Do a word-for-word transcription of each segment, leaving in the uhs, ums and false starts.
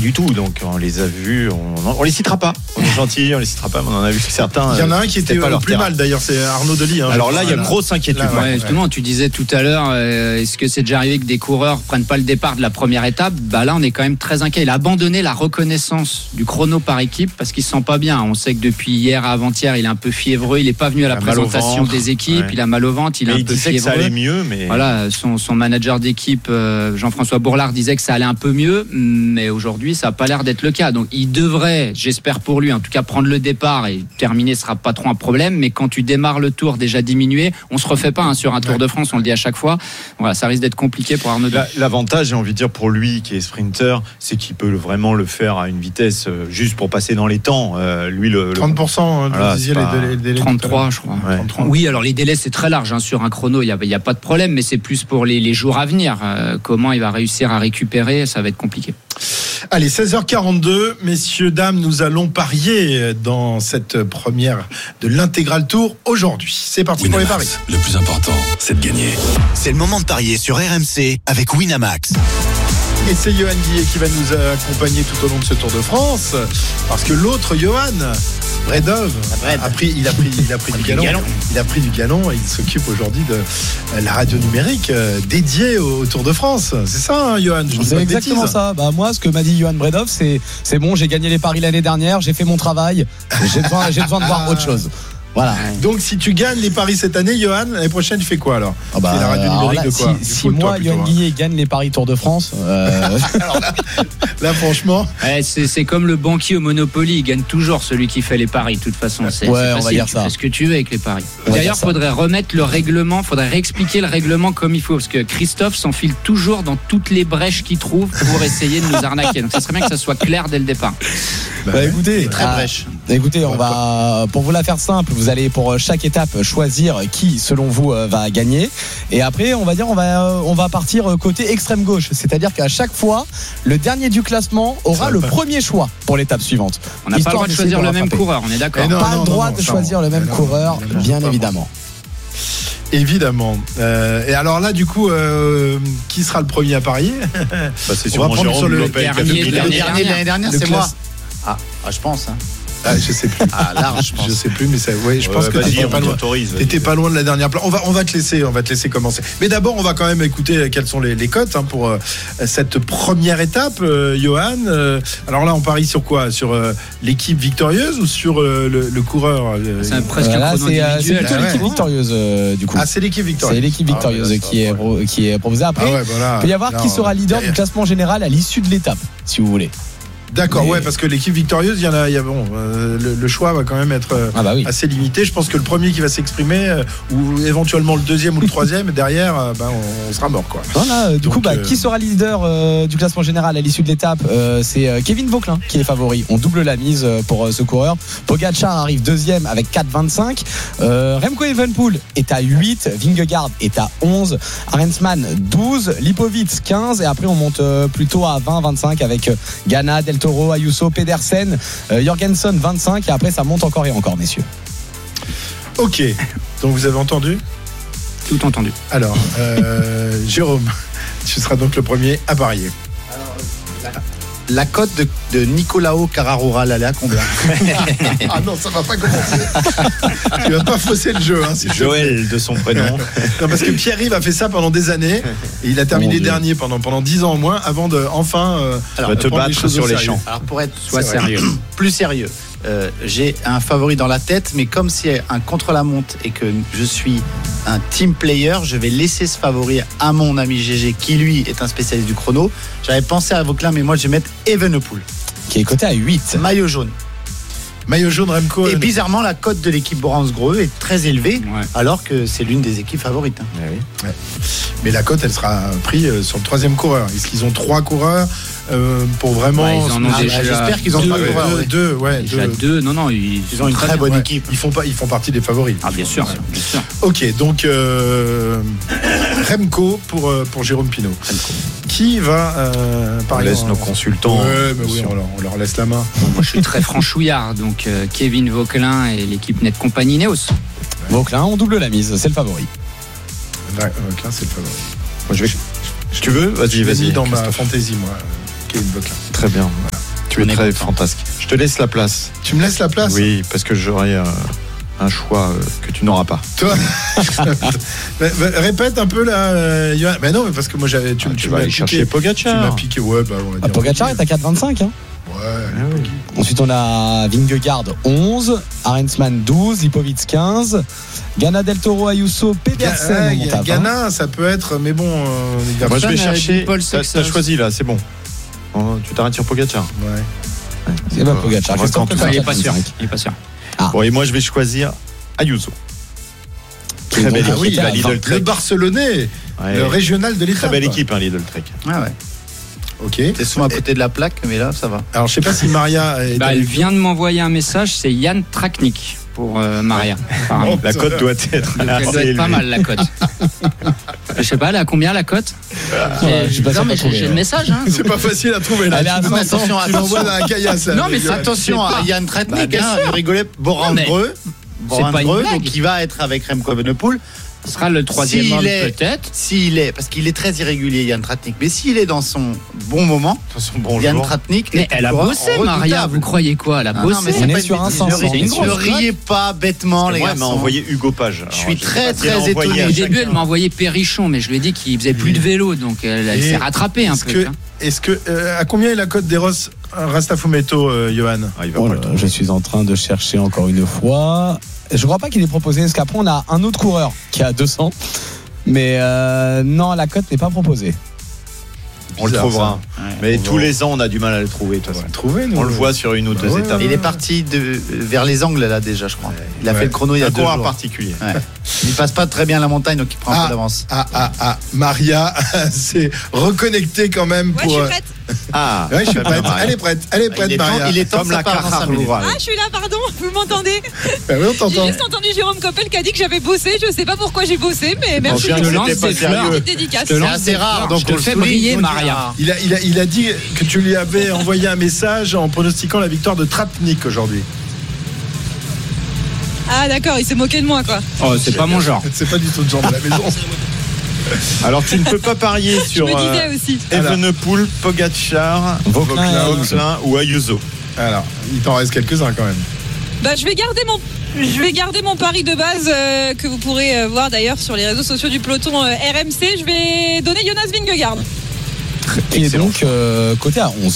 du tout. Donc on les a vus, on, on les citera pas. On est gentil, on les citera pas, mais on en a vu certains. Il y en a un qui était pas le plus terrain. Mal d'ailleurs, c'est Arnaud Delis. Hein, Alors là, il y a une grosse inquiétude. Là, ouais, justement, tu disais tout à l'heure, euh, est-ce que c'est déjà arrivé que des coureurs prennent pas le départ de la première étape? Bah là, on est quand même très inquiet. Il a abandonné la reconnaissance du chrono par équipe parce qu'il se sent pas bien. On sait que depuis hier à avant-hier, il est un peu fiévreux. Il est pas venu à la présentation des équipes. Ouais. Il a mal au ventre. Il est mais un il peu disait fiévreux. Que ça allait mieux, mais voilà, son, son manager d'équipe, euh, Jean-François Bourlard, disait que ça allait un peu mieux, mais aujourd'hui, ça a pas l'air d'être le cas. Donc, il devrait, j'espère pour lui, en tout cas, prendre le départ et terminer sera pas trop un problème. Mais quand tu démarres le tour déjà diminué, on se refait pas hein, sur un Tour ouais. de France. On le dit à chaque fois. Voilà, ça risque d'être compliqué pour Arnaud. La, l'avantage, j'ai envie de dire pour lui qui est sprinter, c'est qu'il peut vraiment le faire à une vitesse euh, juste pour passer dans les temps. Euh, lui, le, trente pour cent, le, voilà, vous disiez pas... les délais, délais trente-trois, je crois. Ouais. trente-trois. Oui, alors les délais c'est très large hein, sur un chrono. Il y a, il y a pas de problème, mais c'est plus pour les, les jours à venir. Euh, comment il va réussir à récupérer, ça va être compliqué. Allez, seize heures quarante-deux, messieurs, dames, nous allons parier dans cette première de l'intégral tour aujourd'hui. C'est parti Winamax, pour les paris. Le plus important, c'est de gagner. C'est le moment de parier sur R M C avec Winamax. Et c'est Johan Guillet qui va nous accompagner tout au long de ce Tour de France, parce que l'autre Johan Bredov a pris, il a pris, il a pris du galon. Il a pris du galon et il s'occupe aujourd'hui de la radio numérique dédiée au Tour de France. C'est ça, hein, Johan? Je C'est exactement ça. Bah moi, ce que m'a dit Johan Bredov, c'est c'est bon, j'ai gagné les paris l'année dernière, j'ai fait mon travail, j'ai besoin, j'ai besoin de voir autre chose. Voilà. Donc si tu gagnes les paris cette année, Johan, l'année prochaine tu fais quoi alors? Ah bah, c'est la radio numérique là, de quoi? Si, si moi, Johan hein. Guillet, gagne les paris Tour de France, euh... alors là, là franchement, ouais, c'est, c'est comme le banquier au Monopoly, il gagne toujours celui qui fait les paris. De toute façon, c'est, ouais, c'est facile, on va dire tu ça. fais ce que tu veux avec les paris. On D'ailleurs, il faudrait remettre le règlement, faudrait réexpliquer le règlement comme il faut, parce que Christophe s'enfile toujours dans toutes les brèches qu'il trouve pour essayer de nous arnaquer. Donc, ça serait bien que ça soit clair dès le départ. Bah, bah écoutez, très ah, brèche. Écoutez, on va pour vous la faire simple, vous allez pour chaque étape choisir qui selon vous va gagner et après on va dire on va on va partir côté extrême gauche, c'est-à-dire qu'à chaque fois le dernier du classement aura le pas. premier choix pour l'étape suivante. On n'a pas le droit de choisir le même coureur, on est d'accord. Non, pas non, le droit non, de non, choisir non, le même non, coureur, non, non, bien non, évidemment. Évidemment. Euh, et alors là, du coup, euh, qui sera le premier à parier? Bah, c'est sûrement Jérôme sur le Lopez. Dernier, le dernier de l'année dernière, c'est moi. Ah, ah, je pense. Hein. Ah, je sais plus. Ah, large, je pense. Je sais plus, mais ça, ouais, je ouais, pense que t'étais pas loin. T'étais pas loin de la dernière place. On va, on va te laisser, on va te laisser commencer. Mais d'abord, on va quand même écouter quelles sont les, les cotes hein, pour euh, cette première étape, euh, Johan. Euh, alors là, on parie sur quoi? Sur euh, l'équipe victorieuse ou sur euh, le, le coureur euh, C'est presque euh, un là, chrono c'est, individuel. c'est plutôt Ah, l'équipe ouais. victorieuse euh, du coup. Ah, c'est l'équipe victorieuse. C'est l'équipe victorieuse ah, ouais, qui, est, pro, qui est proposée. Après, ah ouais, voilà. il peut y avoir là, qui sera leader du classement général à l'issue de l'étape, si vous voulez. D'accord, mais... ouais, parce que l'équipe victorieuse, il y en a, il y a bon, euh, le, le choix va quand même être euh, ah bah oui. assez limité. Je pense que le premier qui va s'exprimer, euh, ou éventuellement le deuxième ou le troisième, derrière, euh, ben, on, on sera mort, quoi. Voilà, du Donc, coup, bah, euh... qui sera leader euh, du classement général à l'issue de l'étape? euh, C'est euh, Kevin Vauquelin qui est favori. On double la mise euh, pour euh, ce coureur. Pogacar arrive deuxième avec quatre vingt-cinq. Euh, Remco Evenepoel est à huit. Vingegaard est à onze. Arensman douze. Lipovic quinze. Et après, on monte euh, plutôt à vingt vingt-cinq avec euh, Ghana, Del Toro, Ayuso, Pedersen, euh, Jorgensen vingt-cinq. Et après, ça monte encore et encore, messieurs. Ok, donc vous avez entendu? Tout entendu. Alors, euh, Jérôme, tu seras donc le premier à parier. La cote de, de Nicolao Carrarora, elle est à combien? Ah non, ça va pas commencer. Tu vas pas fausser le jeu. Hein, c'est Joël de son prénom. Non, parce que Pierre-Yves a fait ça pendant des années et il a terminé oh dernier pendant pendant dix ans au moins avant de enfin euh, Alors, te battre sur les champs. Alors pour être Sois sérieux, plus sérieux. Euh, j'ai un favori dans la tête, mais comme c'est un contre-la-montre et que je suis un team player, je vais laisser ce favori à mon ami G G qui lui est un spécialiste du chrono. J'avais pensé à Vauquelin, mais moi je vais mettre Evenepoel qui est coté à huit. Maillot jaune. Maillot jaune, Remco. Et bizarrement, la cote de l'équipe Boransgreux est très élevée, ouais. alors que c'est l'une des équipes favorites. Hein. Ouais, oui. Ouais. Mais la cote, elle sera prise sur le troisième coureur. Est-ce qu'ils ont trois coureurs euh, pour vraiment. Ouais, ils en ont ah, déjà. Bah, j'espère qu'ils ont deux, trois coureurs. Deux, ouais. deux, ouais, déjà deux. deux. Non, non, ils, ils ont une très, très bonne ouais. équipe. Ils font pas, ils font partie des favoris. Ah, bien sûr, ouais. bien sûr. Ok, donc euh, Remco pour euh, pour Jérôme Pinault. Remco. Qui va euh, on laisse en... nos consultants. Ouais, mais oui, on leur, on leur laisse la main. Moi, je suis très franchouillard, donc euh, Kevin Vauquelin et l'équipe Net Compagnie Neos. Vauquelin, on double la mise, c'est le favori. Vauquelin, c'est le favori. Moi, je vais. Si tu veux, vas-y, je vas-y. Mis dans ma fantaisie, moi, Kevin Vauquelin. Très bien. Voilà. Tu es très fantasque. Je te laisse la place. Tu me laisses la place? Oui, parce que j'aurai euh, un choix euh, que tu n'auras pas. Toi bah, bah, répète un peu là, euh, Johan. Mais non, mais parce que moi j'avais. Tu, Ah, tu tu m'as vas aller piqué, chercher Pogacar. Tu m'as piqué, ouais, bah on va Ah, dire. Pogacar est à quatre vingt-cinq. Hein. Ouais, Ah oui. Ensuite, on a Vingegaard onze, Arensman douze, Lipovic quinze, Ganna, Del Toro, Ayuso, Pedersen. Ga- on monte à vingt. Ghana, ça peut être, mais bon. euh, les gars, Moi, je vais Personne n'a chercher. dit Paul T'as Sexton. t'as choisi là, c'est bon. Oh, tu t'arrêtes sur Pogacar. Ouais. C'est pas Pogacar. On va Christophe quand Leclerc, Il est pas sûr. quatre vingt-cinq. Il est pas sûr. Bon, et moi, je vais choisir Ayuso. Très Donc, belle ah équipe, oui, la à Lidl Le Trek. Barcelonais, Ouais. le régional de l'étape. Très belle équipe, hein, Lidl Trek. Ah ouais. Ok. T'es souvent à côté de la plaque, mais là, ça va. Alors je sais pas si Maria est Bah, elle avec vient de m'envoyer un message, c'est Yann Traknik pour euh, Maria. apparemment. La cote doit être Donc, assez elle doit être pas élevée. mal la cote. Je sais pas, elle a combien la cote Ouais, je suis pas sûr Non, mais de trouver, j'ai j'ai le ouais. message. Hein. C'est pas facile à trouver là. Elle est à Tu- cinq cents. Attention, Tu l'envoies attention. dans la caillasse. Non, mais avec- ça- Attention C'est à pas- Yann Bah, Tratnik, bien hein, sûr. il rigolait. Borandreux, pas une Borandreux, blague. donc il va être avec Remco Evenepoel. Ce sera le troisième S'il homme est- peut-être. S'il est, parce qu'il est très irrégulier, Yann Tratnik, mais s'il est dans son bon moment, Attention, bonjour. Yann Tratnik. Mais est elle a toujours bossé, redoutable. Maria. Vous croyez quoi? Elle a Ah bossé. non, mais On c'est est pas sur une un bêtise. cinq cents. Ne C'est une grosse riez pas bêtement, les Moi, gars. elle m'a envoyé Hugo Page. Je suis très, très envoyé étonné. à Au début, chacun. elle m'a envoyé Perrichon, mais je lui ai dit qu'il faisait plus de vélo, donc elle, elle Et s'est rattrapée un Est-ce peu. que, hein. est-ce que euh, à combien est la cote d'Eros Rastafumeto, euh, Johan? Ah, il va Oh pas là le là, trouver. je suis en train de chercher encore une fois. Je crois pas qu'il ait proposé, parce qu'après on a un autre coureur qui est à deux cents. Mais euh, non, la cote n'est pas proposée. On le Bizarre, trouvera. Ouais. Mais On tous va- les ans, on a du mal à le trouver. de toute On va façon. le trouver, nous. On le voit sur une ou Bah deux ouais, étapes. ouais. Il est parti de, vers les angles là déjà, je crois. Il a Ouais. fait le chrono il y a Un deux coureur jours. particulier. Ouais. Il passe pas très bien la montagne, donc il prend un Ah. peu d'avance. Ah, ah, ah, Maria s'est reconnectée quand même Ouais, je pour. suis euh, prête. Ah, Ouais, je suis très prête. bien, Maria. Elle est prête. Elle est prête, il est temps, Maria. il est temps Comme que ça la parte dans cinq Carrare minutes. rurale. Ah, je suis là, pardon, vous m'entendez? Ah oui, on J'ai t'entend. juste entendu Jérôme Coppel qui a dit que j'avais bossé. Je sais pas pourquoi j'ai bossé, mais Bon, merci. bien Je que te lance c'était pas des fleurs. sérieux. Petite dédicace. Je te C'est lance assez des rare, fleurs. donc Je te on le fais souligne, briller, on dira. Maria. Il a, il, a, il a dit que tu lui avais envoyé un message en pronostiquant la victoire de Tratnik aujourd'hui. Ah, d'accord, il s'est moqué de moi, quoi. Oh, c'est pas mon genre. C'est pas du tout le genre de la maison. Alors, tu ne peux pas parier Je sur me disais euh, aussi. Evenepoel, Pogacar, Vauclin et Ayuso. Vauclin ou Ayuso. Alors, il t'en reste quelques-uns quand même. Bah, je vais garder mon. Je vais garder mon pari de base euh, que vous pourrez euh, voir d'ailleurs sur les réseaux sociaux du peloton euh, R M C. Je vais donner Jonas Vingegaard. Qui est Excellent. donc euh, coté à onze.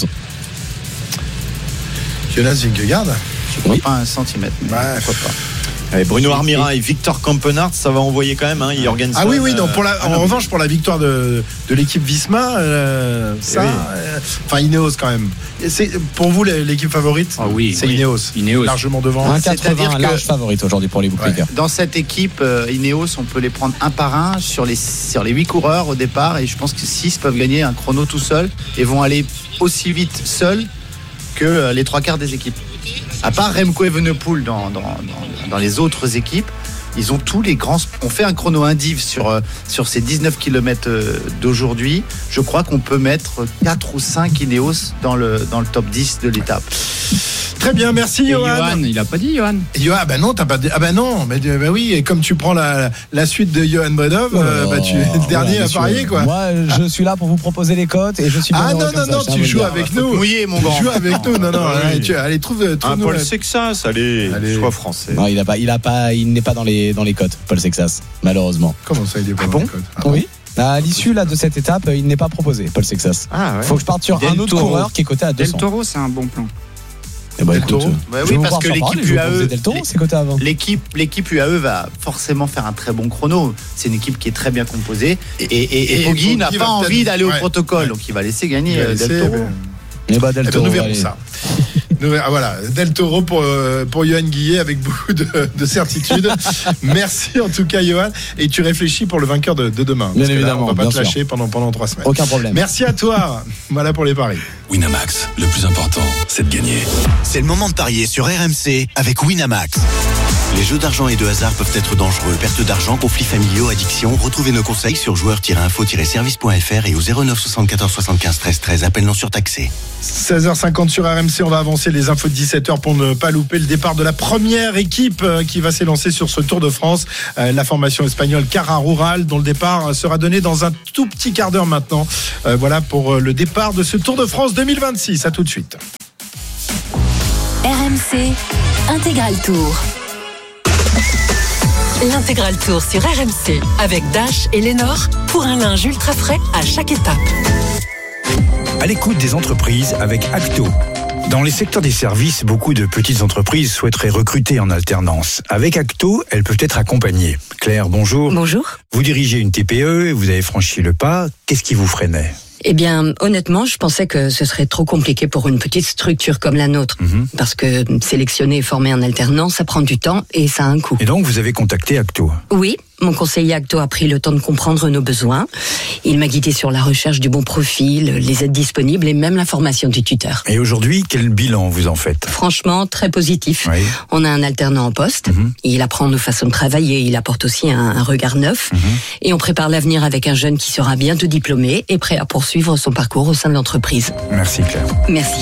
Jonas Vingegaard. Je crois pas un centimètre. mais Ouais. pourquoi pas. Allez, Bruno Armira et Victor Campenard, ça va envoyer quand même. Hein, Jorgensen, Ah oui, oui, non, euh, pour la, ah en non, revanche, pour la victoire de, de l'équipe Visma, euh, ça, oui. euh, enfin Ineos quand même. Et c'est, pour vous, l'équipe favorite, Ah oui, c'est oui. Ineos. Ineos. Largement devant. un c'est-à-dire quatre-vingts, que- large favorite aujourd'hui pour les bookmakers. Dans cette équipe, euh, Ineos, on peut les prendre un par un sur les sur les huit coureurs au départ, et je pense que six peuvent gagner un chrono tout seul et vont aller aussi vite seuls que euh, les trois quarts des équipes. À part Remco Evenepoel dans, dans, dans, dans les autres équipes, ils ont tous les grands. On fait un chrono indiv sur, euh, sur ces dix-neuf kilomètres euh, d'aujourd'hui. Je crois qu'on peut mettre quatre ou cinq Ineos dans le, dans le top dix de l'étape. Très bien, merci Et Johan. Johan, il a pas dit Johan. Johan, bah non, t'as pas dit. Ah bah non, mais bah oui, et comme tu prends la, la suite de Johan Bredov, euh, bah tu es le dernier à parier quoi. Moi, je suis là pour vous proposer les cotes et je suis bien Ah heureux non, comme non, ça, non, je tiens à tu vous le joues dire. avec nous. Mouillé, mon Tu grand. joues avec nous, non, non. Ah oui. allez, tu, allez, trouve, Un trouve-nous. Paul la- Sexas, allez, Allez. sois français. Non, il a pas, il a pas, il n'est pas dans les dans les cotes, Paul Sexas, malheureusement. Comment ça, il est pas Ah dans bon les codes Ah Oui. À l'issue là de cette étape, il n'est pas proposé, Paul Sexas. Ah ouais. Faut que je parte sur Del un autre Toro. coureur qui est coté à deux Del cents. Toro, c'est un bon plan. Eh ben, Del écoute, Toro. Bah je oui, vais vous parce voir que sur l'équipe parole, je vais vous proposer U A E, Del Toro, les- c'est coté à vingt. L'équipe, l'équipe U A E va forcément faire un très bon chrono. C'est une équipe qui est très bien composée. Et, et, et, Et Poggi Poggi n'a va pas peut-être- envie d'aller ouais, au protocole. ouais. Donc il va laisser gagner Il va euh, laisser, Del Toro. ben, Eh ben, Del Eh ben, Toro, nous verrons allez. ça. Nous verrons- ah, voilà, Del Toro pour, euh, pour Johan Guillet avec beaucoup de, de certitude. Merci en tout cas, Johan. Et tu réfléchis pour le vainqueur de, de demain. Bien Parce que là, évidemment, on va pas bien te sûr. lâcher pendant, pendant trois semaines. Aucun problème. Merci à toi. Voilà pour les paris. Winamax, le plus important, c'est de gagner. C'est le moment de parier sur R M C avec Winamax. Les jeux d'argent et de hasard peuvent être dangereux. Perte d'argent, conflits familiaux, addiction. Retrouvez nos conseils sur joueurs tiret info tiret service point f r et au zéro neuf soixante-quatorze soixante-quinze treize treize. Appel non surtaxé. seize heures cinquante sur R M C, on va avancer les infos de dix-sept heures pour ne pas louper le départ de la première équipe euh, qui va s'élancer sur ce Tour de France. Euh, La formation espagnole Carrara Rural, dont le départ sera donné dans un tout petit quart d'heure maintenant. Euh, Voilà pour euh, le départ de ce Tour de France deux mille vingt-six. À tout de suite. M C, Intégral Tour. L'Intégral Tour sur R M C avec Dash et Lénore pour un linge ultra frais à chaque étape. À l'écoute des entreprises avec Acto. Dans les secteurs des services, beaucoup de petites entreprises souhaiteraient recruter en alternance. Avec Acto, elles peuvent être accompagnées. Claire, bonjour. Bonjour. Vous dirigez une T P E et vous avez franchi le pas. Qu'est-ce qui vous freinait ? Eh bien, honnêtement, je pensais que ce serait trop compliqué pour une petite structure comme la nôtre. Mmh. Parce que sélectionner et former un alternant, ça prend du temps et ça a un coût. Et donc, vous avez contacté Acto ? Oui, mon conseiller Acto a pris le temps de comprendre nos besoins. Il m'a guidé sur la recherche du bon profil, les aides disponibles et même la formation du tuteur. Et aujourd'hui, quel bilan vous en faites ? Franchement, très positif. Oui. On a un alternant en poste. Mmh. Il apprend nos façons de travailler. Il apporte aussi un, un regard neuf. Mmh. Et on prépare l'avenir avec un jeune qui sera bientôt diplômé et prêt à poursuivre son parcours au sein de l'entreprise. Merci Claire. Merci.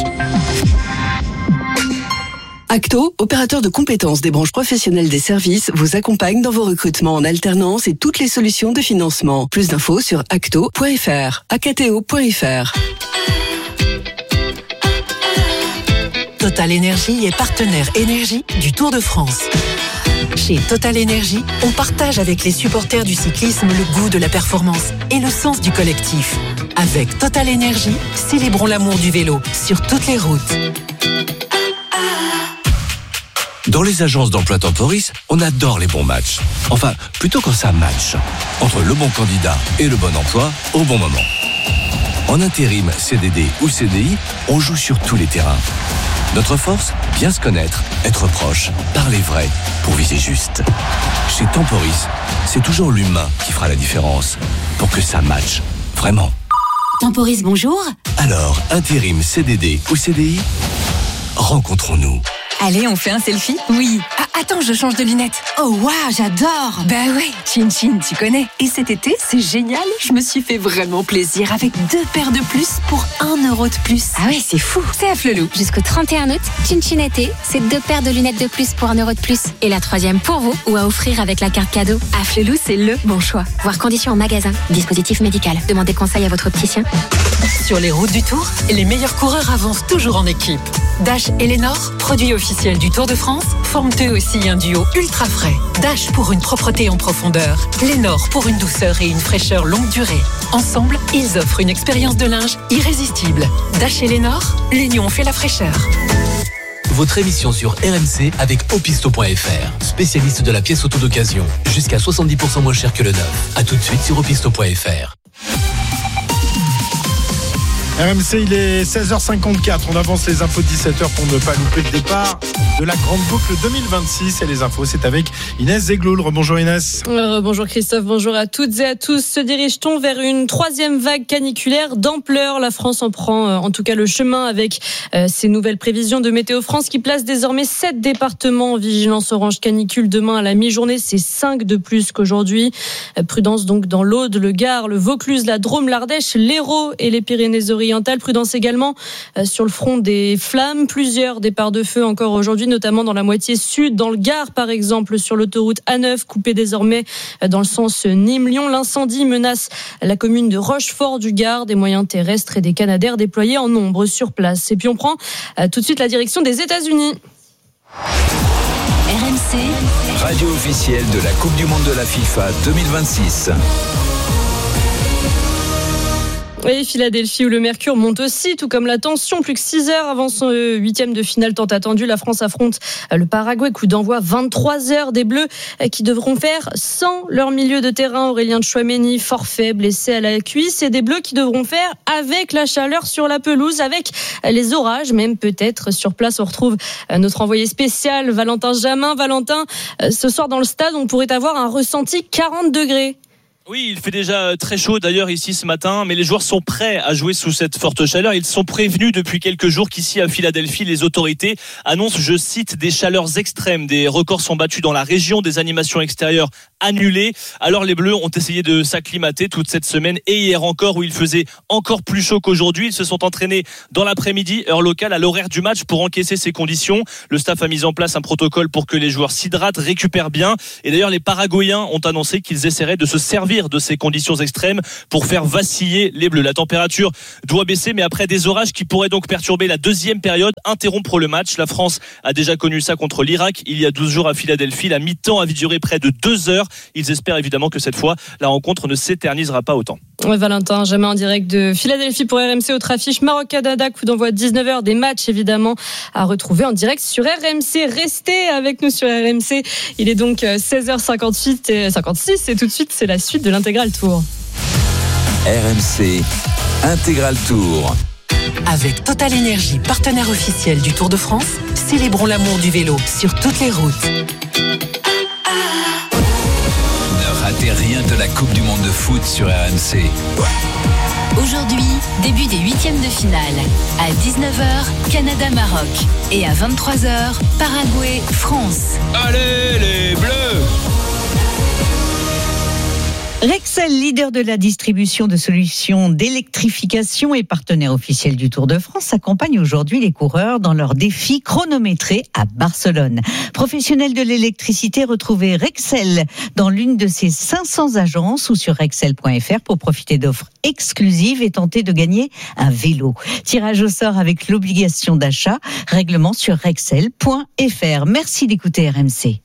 Acto, opérateur de compétences des branches professionnelles des services, vous accompagne dans vos recrutements en alternance et toutes les solutions de financement. Plus d'infos sur acto point f r, acto point f r. Total Énergie est partenaire énergie du Tour de France. Chez Total Énergie, on partage avec les supporters du cyclisme le goût de la performance et le sens du collectif. Avec Total Énergie, célébrons l'amour du vélo sur toutes les routes. Dans les agences d'emploi Temporis, on adore les bons matchs. Enfin, plutôt quand ça match. Entre le bon candidat et le bon emploi, au bon moment. En intérim, C D D ou C D I, on joue sur tous les terrains. Notre force, bien se connaître, être proche, parler vrai, pour viser juste. Chez Temporis, c'est toujours l'humain qui fera la différence. Pour que ça matche. Vraiment. Temporis, bonjour. Alors, intérim, C D D ou C D I, rencontrons-nous. Allez, on fait un selfie ? Oui. Ah, attends, je change de lunettes. Oh, waouh, j'adore. Bah ouais, Chin Chin, tu connais. Et cet été, c'est génial. Je me suis fait vraiment plaisir avec deux paires de plus pour un euro de plus. Ah ouais, c'est fou. C'est à Flelou. Jusqu'au trente et un août, Chin Chin été, c'est deux paires de lunettes de plus pour un euro de plus. Et la troisième pour vous ou à offrir avec la carte cadeau. À Flelou, c'est le bon choix. Voir conditions en magasin. Dispositif médical. Demandez conseil à votre opticien. Sur les routes du Tour, les meilleurs coureurs avancent toujours en équipe. Dash et Lénore, produits officiels du Tour de France, forment eux aussi un duo ultra frais. Dash pour une propreté en profondeur, Lénore pour une douceur et une fraîcheur longue durée. Ensemble, ils offrent une expérience de linge irrésistible. Dash et Lénore, l'union fait la fraîcheur. Votre émission sur R M C avec Opisto point f r, spécialiste de la pièce auto d'occasion. Jusqu'à soixante-dix pour cent moins cher que le neuf. A tout de suite sur Opisto point f r. R M C, il est seize heures cinquante-quatre. On avance les infos de dix-sept heures pour ne pas louper le départ de la grande boucle deux mille vingt-six. Et les infos, c'est avec Inès Zegloul. Bonjour Inès. Euh, bonjour Christophe, bonjour à toutes et à tous. Se dirige-t-on vers une troisième vague caniculaire d'ampleur ? La France en prend euh, en tout cas le chemin avec euh, ces nouvelles prévisions de Météo France qui placent désormais sept départements en vigilance orange canicule. Demain à la mi-journée, c'est cinq de plus qu'aujourd'hui. Euh, prudence donc dans l'Aude, le Gard, le Vaucluse, la Drôme, l'Ardèche, l'Hérault et les Pyrénées-Orientales. Prudence également sur le front des flammes. Plusieurs départs de feu encore aujourd'hui, notamment dans la moitié sud, dans le Gard par exemple, sur l'autoroute A neuf, coupée désormais dans le sens Nîmes-Lyon. L'incendie menace la commune de Rochefort du Gard. Des moyens terrestres et des Canadaires déployés en nombre sur place. Et puis on prend tout de suite la direction des États-Unis. R M C, radio officielle de la Coupe du Monde de la FIFA deux mille vingt-six. Et Philadelphie où le mercure monte aussi, tout comme la tension. Plus que six heures avant son huitième de finale tant attendu, la France affronte le Paraguay. Coup d'envoi vingt-trois heures, des Bleus qui devront faire sans leur milieu de terrain. Aurélien Tchouaméni, forfait, blessé à la cuisse. Et des Bleus qui devront faire avec la chaleur sur la pelouse, avec les orages, même peut-être sur place. On retrouve notre envoyé spécial, Valentin Jamin. Valentin, ce soir dans le stade, on pourrait avoir un ressenti quarante degrés. Oui, il fait déjà très chaud d'ailleurs ici ce matin, mais les joueurs sont prêts à jouer sous cette forte chaleur. Ils sont prévenus depuis quelques jours qu'ici à Philadelphie, les autorités annoncent, je cite, des chaleurs extrêmes. Des records sont battus dans la région, des animations extérieures annulées. Alors les Bleus ont essayé de s'acclimater toute cette semaine et hier encore où il faisait encore plus chaud qu'aujourd'hui. Ils se sont entraînés dans l'après-midi, heure locale, à l'horaire du match pour encaisser ces conditions. Le staff a mis en place un protocole pour que les joueurs s'hydratent, récupèrent bien. Et d'ailleurs, les Paraguayens ont annoncé qu'ils essaieraient de se servir servir de ces conditions extrêmes pour faire vaciller les Bleus. La température doit baisser, mais après des orages qui pourraient donc perturber la deuxième période, interrompre le match. La France a déjà connu ça contre l'Irak il y a douze jours à Philadelphie. La mi-temps a duré près de deux heures. Ils espèrent évidemment que cette fois, la rencontre ne s'éternisera pas autant. Ouais, Valentin, jamais en direct de Philadelphie pour R M C. Autre affiche Maroc-Canada, coup d'envoi dix-neuf heures. Des matchs évidemment à retrouver en direct sur R M C. Restez avec nous sur R M C. Il est donc seize heures cinquante-huit et cinquante-six et tout de suite c'est la suite de l'Intégral Tour. R M C Intégral Tour. Avec Total Énergie, partenaire officiel du Tour de France, célébrons l'amour du vélo sur toutes les routes. Ne ratez rien de la Coupe du Monde de foot sur R M C. Aujourd'hui, début des huitièmes de finale. À dix-neuf heures, Canada-Maroc. Et à vingt-trois heures, Paraguay-France. Allez les Bleus! Rexel, leader de la distribution de solutions d'électrification et partenaire officiel du Tour de France, accompagne aujourd'hui les coureurs dans leur défi chronométré à Barcelone. Professionnel de l'électricité, retrouvez Rexel dans l'une de ses cinq cents agences ou sur rexel point f r pour profiter d'offres exclusives et tenter de gagner un vélo. Tirage au sort avec l'obligation d'achat, règlement sur rexel point f r. Merci d'écouter R M C.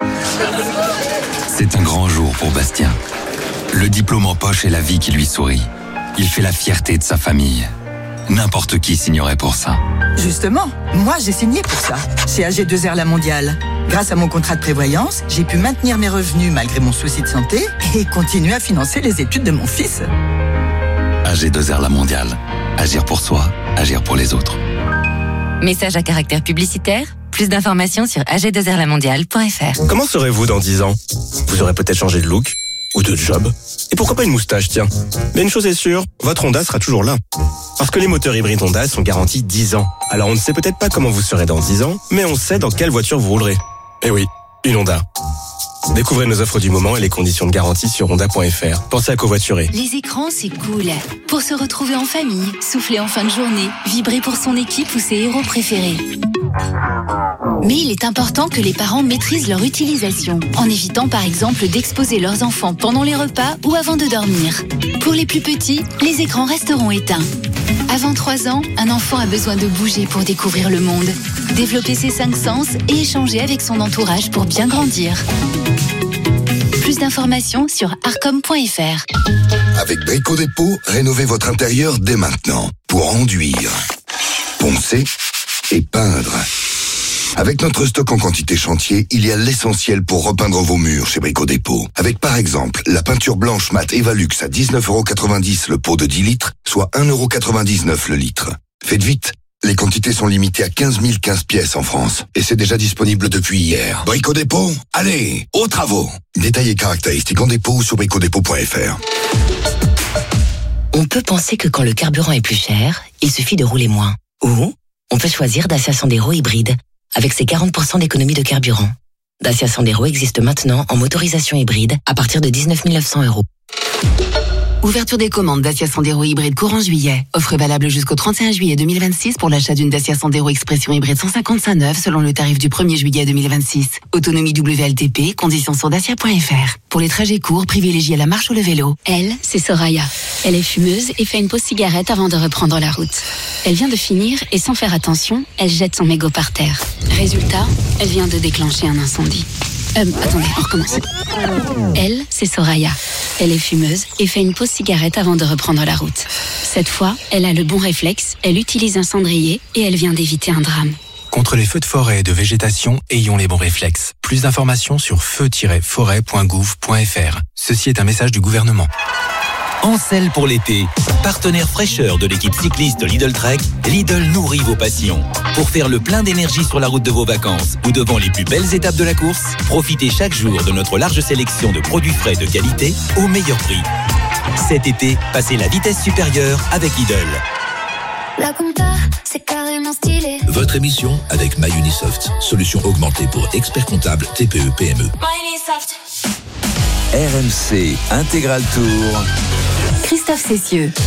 C'est un grand jour pour Bastien. Le diplôme en poche et la vie qui lui sourit. Il fait la fierté de sa famille. N'importe qui signerait pour ça. Justement, moi j'ai signé pour ça, chez A G deux R La Mondiale. Grâce à mon contrat de prévoyance, j'ai pu maintenir mes revenus malgré mon souci de santé et continuer à financer les études de mon fils. A G deux R La Mondiale. Agir pour soi, agir pour les autres. Message à caractère publicitaire. Plus d'informations sur a g deux r la mondiale point f r. Comment serez-vous dans dix ans ? Vous aurez peut-être changé de look ou de job. Et pourquoi pas une moustache, tiens. Mais une chose est sûre, votre Honda sera toujours là. Parce que les moteurs hybrides Honda sont garantis dix ans. Alors on ne sait peut-être pas comment vous serez dans dix ans, mais on sait dans quelle voiture vous roulerez. Eh oui, une Honda. Découvrez nos offres du moment et les conditions de garantie sur honda point f r. Pensez à covoiturer. Les écrans, c'est cool. Pour se retrouver en famille, souffler en fin de journée, vibrer pour son équipe ou ses héros préférés. Mais il est important que les parents maîtrisent leur utilisation, en évitant par exemple d'exposer leurs enfants pendant les repas ou avant de dormir. Pour les plus petits, les écrans resteront éteints. Avant trois ans, un enfant a besoin de bouger pour découvrir le monde, développer ses cinq sens et échanger avec son entourage pour bien grandir. Plus d'informations sur arcom point f r. Avec Brico Dépôt, rénovez votre intérieur dès maintenant pour enduire, poncer et peindre. Avec notre stock en quantité chantier, il y a l'essentiel pour repeindre vos murs chez Brico Dépôt. Avec par exemple la peinture blanche mat Evalux à dix-neuf euros quatre-vingt-dix le pot de dix litres, soit un euro quatre-vingt-dix-neuf le litre. Faites vite, les quantités sont limitées à quinze mille quinze pièces en France. Et c'est déjà disponible depuis hier. Brico Dépôt, allez, aux travaux. Détails et caractéristiques en dépôt ou sur brico dépôt point f r. On peut penser que quand le carburant est plus cher, il suffit de rouler moins. Ou on peut choisir Dacia Sandero hybride, avec ses quarante pour cent d'économie de carburant. Dacia Sandero existe maintenant en motorisation hybride à partir de dix-neuf mille neuf cents euros. Ouverture des commandes Dacia Sandero hybride courant juillet. Offre valable jusqu'au trente et un juillet deux mille vingt-six pour l'achat d'une Dacia Sandero Expression hybride cent cinquante-cinq neuf selon le tarif du premier juillet deux mille vingt-six. Autonomie W L T P, conditions sur dacia point f r. Pour les trajets courts, privilégiez la marche ou le vélo. Elle, c'est Soraya. Elle est fumeuse et fait une pause cigarette avant de reprendre la route. Elle vient de finir et sans faire attention, elle jette son mégot par terre. Résultat, elle vient de déclencher un incendie. Euh, attendez, on recommence. Elle, c'est Soraya. Elle est fumeuse et fait une pause cigarette avant de reprendre la route. Cette fois, elle a le bon réflexe, elle utilise un cendrier et elle vient d'éviter un drame. Contre les feux de forêt et de végétation, ayons les bons réflexes. Plus d'informations sur feu tiret forêt point gouv point f r. Ceci est un message du gouvernement. Ancel pour l'été. Partenaire fraîcheur de l'équipe cycliste Lidl Trek, Lidl nourrit vos passions. Pour faire le plein d'énergie sur la route de vos vacances ou devant les plus belles étapes de la course, profitez chaque jour de notre large sélection de produits frais de qualité au meilleur prix. Cet été, passez la vitesse supérieure avec Lidl. La compta, c'est carrément stylé. Votre émission avec MyUnisoft, solution augmentée pour experts comptables T P E P M E. MyUnisoft. R M C Intégral Tour. Christophe Cessieux.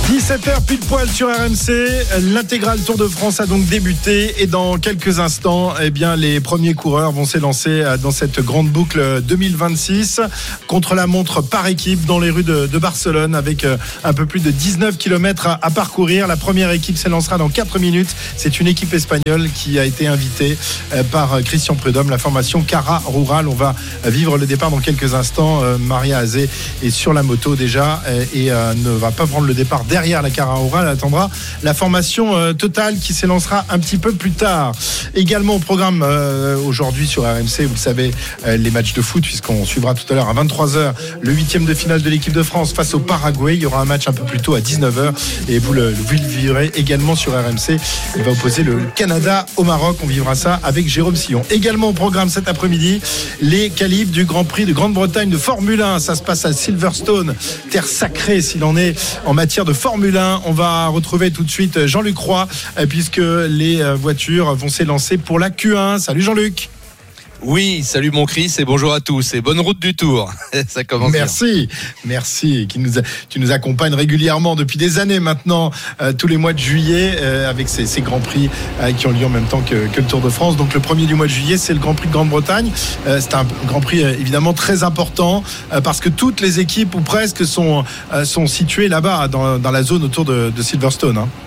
dix-sept heures pile poil sur R M C. L'intégrale Tour de France a donc débuté et dans quelques instants, eh bien, les premiers coureurs vont s'élancer dans cette grande boucle deux mille vingt-six contre la montre par équipe dans les rues de, de Barcelone avec un peu plus de dix-neuf kilomètres à, à parcourir. La première équipe s'élancera dans quatre minutes. C'est une équipe espagnole qui a été invitée par Christian Prudhomme, la formation Cara Rural. On va vivre le départ dans quelques instants. Maria Azé est sur la moto déjà et ne va pas prendre le départ derrière la Cara Rural. Elle attendra la formation euh, totale qui s'élancera un petit peu plus tard. Également au programme euh, aujourd'hui sur R M C, vous le savez, euh, les matchs de foot, puisqu'on suivra tout à l'heure à vingt-trois heures le huitième de finale de l'équipe de France face au Paraguay. Il y aura un match un peu plus tôt à dix-neuf heures et vous le, vous le vivrez également sur R M C. Il va opposer le Canada au Maroc. On vivra ça avec Jérôme Sillon. Également au programme cet après-midi, les qualifs du Grand Prix de Grande-Bretagne de Formule un. Ça se passe à Silverstone, terre sacrée s'il en est en matière de Formule un. On va retrouver tout de suite Jean-Luc Roy puisque les voitures vont s'élancer pour la Q un. Salut Jean-Luc. Oui, salut mon Chris et bonjour à tous et bonne route du Tour. Ça commence Merci, bien. merci. Qui nous a, tu nous accompagnes régulièrement depuis des années maintenant, euh, tous les mois de juillet, euh, avec ces, ces grands prix euh, qui ont lieu en même temps que, que le Tour de France. Donc le premier du mois de juillet, c'est le Grand Prix de Grande-Bretagne. Euh, c'est un Grand Prix euh, évidemment très important euh, parce que toutes les équipes ou presque sont euh, sont situées là-bas dans, dans la zone autour de, de Silverstone. Hein.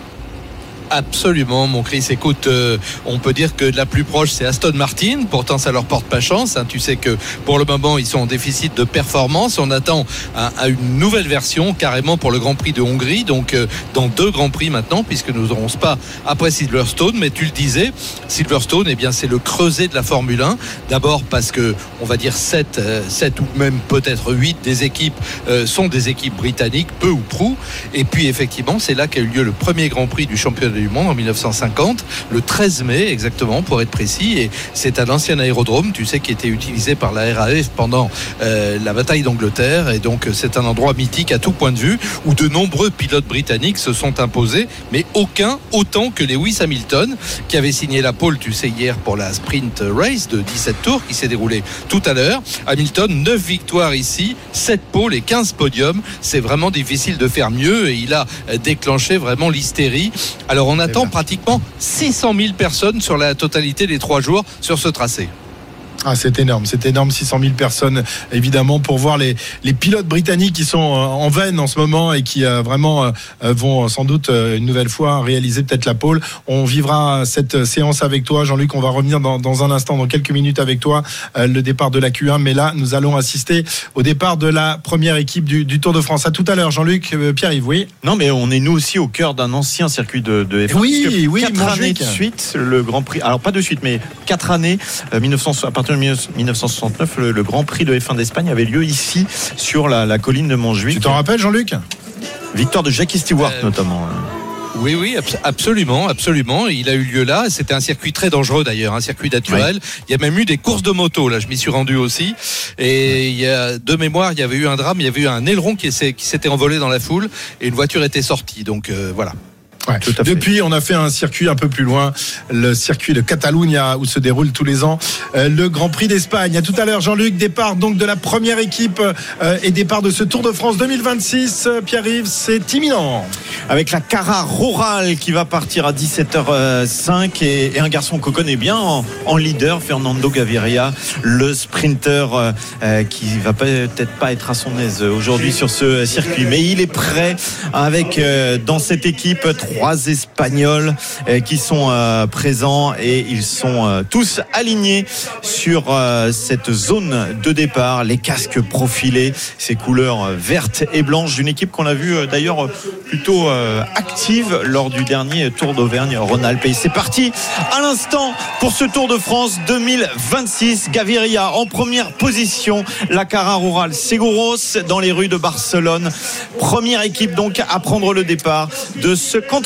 Absolument, mon Chris. Écoute, euh, on peut dire que la plus proche, c'est Aston Martin. Pourtant, ça leur porte pas chance. Hein. Tu sais que pour le moment, ils sont en déficit de performance. On attend à, à une nouvelle version, carrément pour le Grand Prix de Hongrie. Donc, euh, dans deux Grands Prix maintenant, puisque nous n'aurons pas après Silverstone. Mais tu le disais, Silverstone, eh bien, c'est le creuset de la Formule un. D'abord parce que, on va dire sept, euh, sept ou même peut-être huit des équipes euh, sont des équipes britanniques, peu ou prou. Et puis, effectivement, c'est là qu'a eu lieu le premier Grand Prix du championnat du monde en dix-neuf cent cinquante, le treize mai exactement pour être précis, et c'est un ancien aérodrome, tu sais, qui était utilisé par la R A F pendant euh, la bataille d'Angleterre, et donc c'est un endroit mythique à tout point de vue où de nombreux pilotes britanniques se sont imposés, mais aucun autant que Lewis Hamilton qui avait signé la pole, tu sais, hier pour la sprint race de dix-sept tours qui s'est déroulée tout à l'heure. Hamilton, neuf victoires ici, sept poles et quinze podiums, c'est vraiment difficile de faire mieux et il a déclenché vraiment l'hystérie. Alors on attend pratiquement six cent mille personnes sur la totalité des trois jours sur ce tracé. Ah, c'est énorme, c'est énorme, six cent mille personnes évidemment pour voir les, les pilotes britanniques qui sont en veine en ce moment et qui euh, vraiment euh, vont sans doute euh, une nouvelle fois réaliser peut-être la pole. On vivra cette séance avec toi, Jean-Luc. On va revenir dans, dans un instant, dans quelques minutes avec toi, euh, le départ de la Q un. Mais là, nous allons assister au départ de la première équipe du, du Tour de France. À tout à l'heure, Jean-Luc. euh, Pierre-Yves, oui. Non, mais on est nous aussi au cœur d'un ancien circuit de, de F un. Oui, oui, quatre Montjuic. années de suite, le Grand Prix. Alors pas de suite, mais quatre années. Euh, mille neuf cents, à partir de dix-neuf cent soixante-neuf, le, le Grand Prix de F un d'Espagne avait lieu ici sur la, la colline de Montjuic. Tu t'en rappelles, Jean-Luc ? Victoire de Jackie Stewart euh... notamment. Oui, oui, absolument, absolument. Il a eu lieu là. C'était un circuit très dangereux d'ailleurs, un circuit naturel. Oui. Il y a même eu des courses de moto. Là, je m'y suis rendu aussi. Et il y a de mémoire, il y avait eu un drame. Il y avait eu un aileron qui s'était envolé dans la foule et une voiture était sortie. Donc euh, voilà. Ouais. Depuis, on a fait un circuit un peu plus loin, le circuit de Catalunya, où se déroule tous les ans euh, le Grand Prix d'Espagne. À tout à l'heure, Jean-Luc. Départ donc de la première équipe euh, et départ de ce Tour de France deux mille vingt-six. Pierre-Yves, c'est imminent. Avec la Cara Rural qui va partir à dix-sept heures cinq et, et un garçon qu'on connaît bien en, en leader, Fernando Gaviria, le sprinter euh, qui va peut-être pas être à son aise aujourd'hui sur ce circuit, mais il est prêt avec euh, dans cette équipe trois Espagnols euh, qui sont euh, présents et ils sont euh, tous alignés sur euh, cette zone de départ, les casques profilés, ces couleurs euh, vertes et blanches d'une équipe qu'on a vu euh, d'ailleurs euh, plutôt euh, active lors du dernier Tour d'Auvergne-Rhône-Alpes. Et c'est parti à l'instant pour ce Tour de France deux mille vingt-six. Gaviria en première position, la Cara Rural Seguros dans les rues de Barcelone. Première équipe donc à prendre le départ de ce contre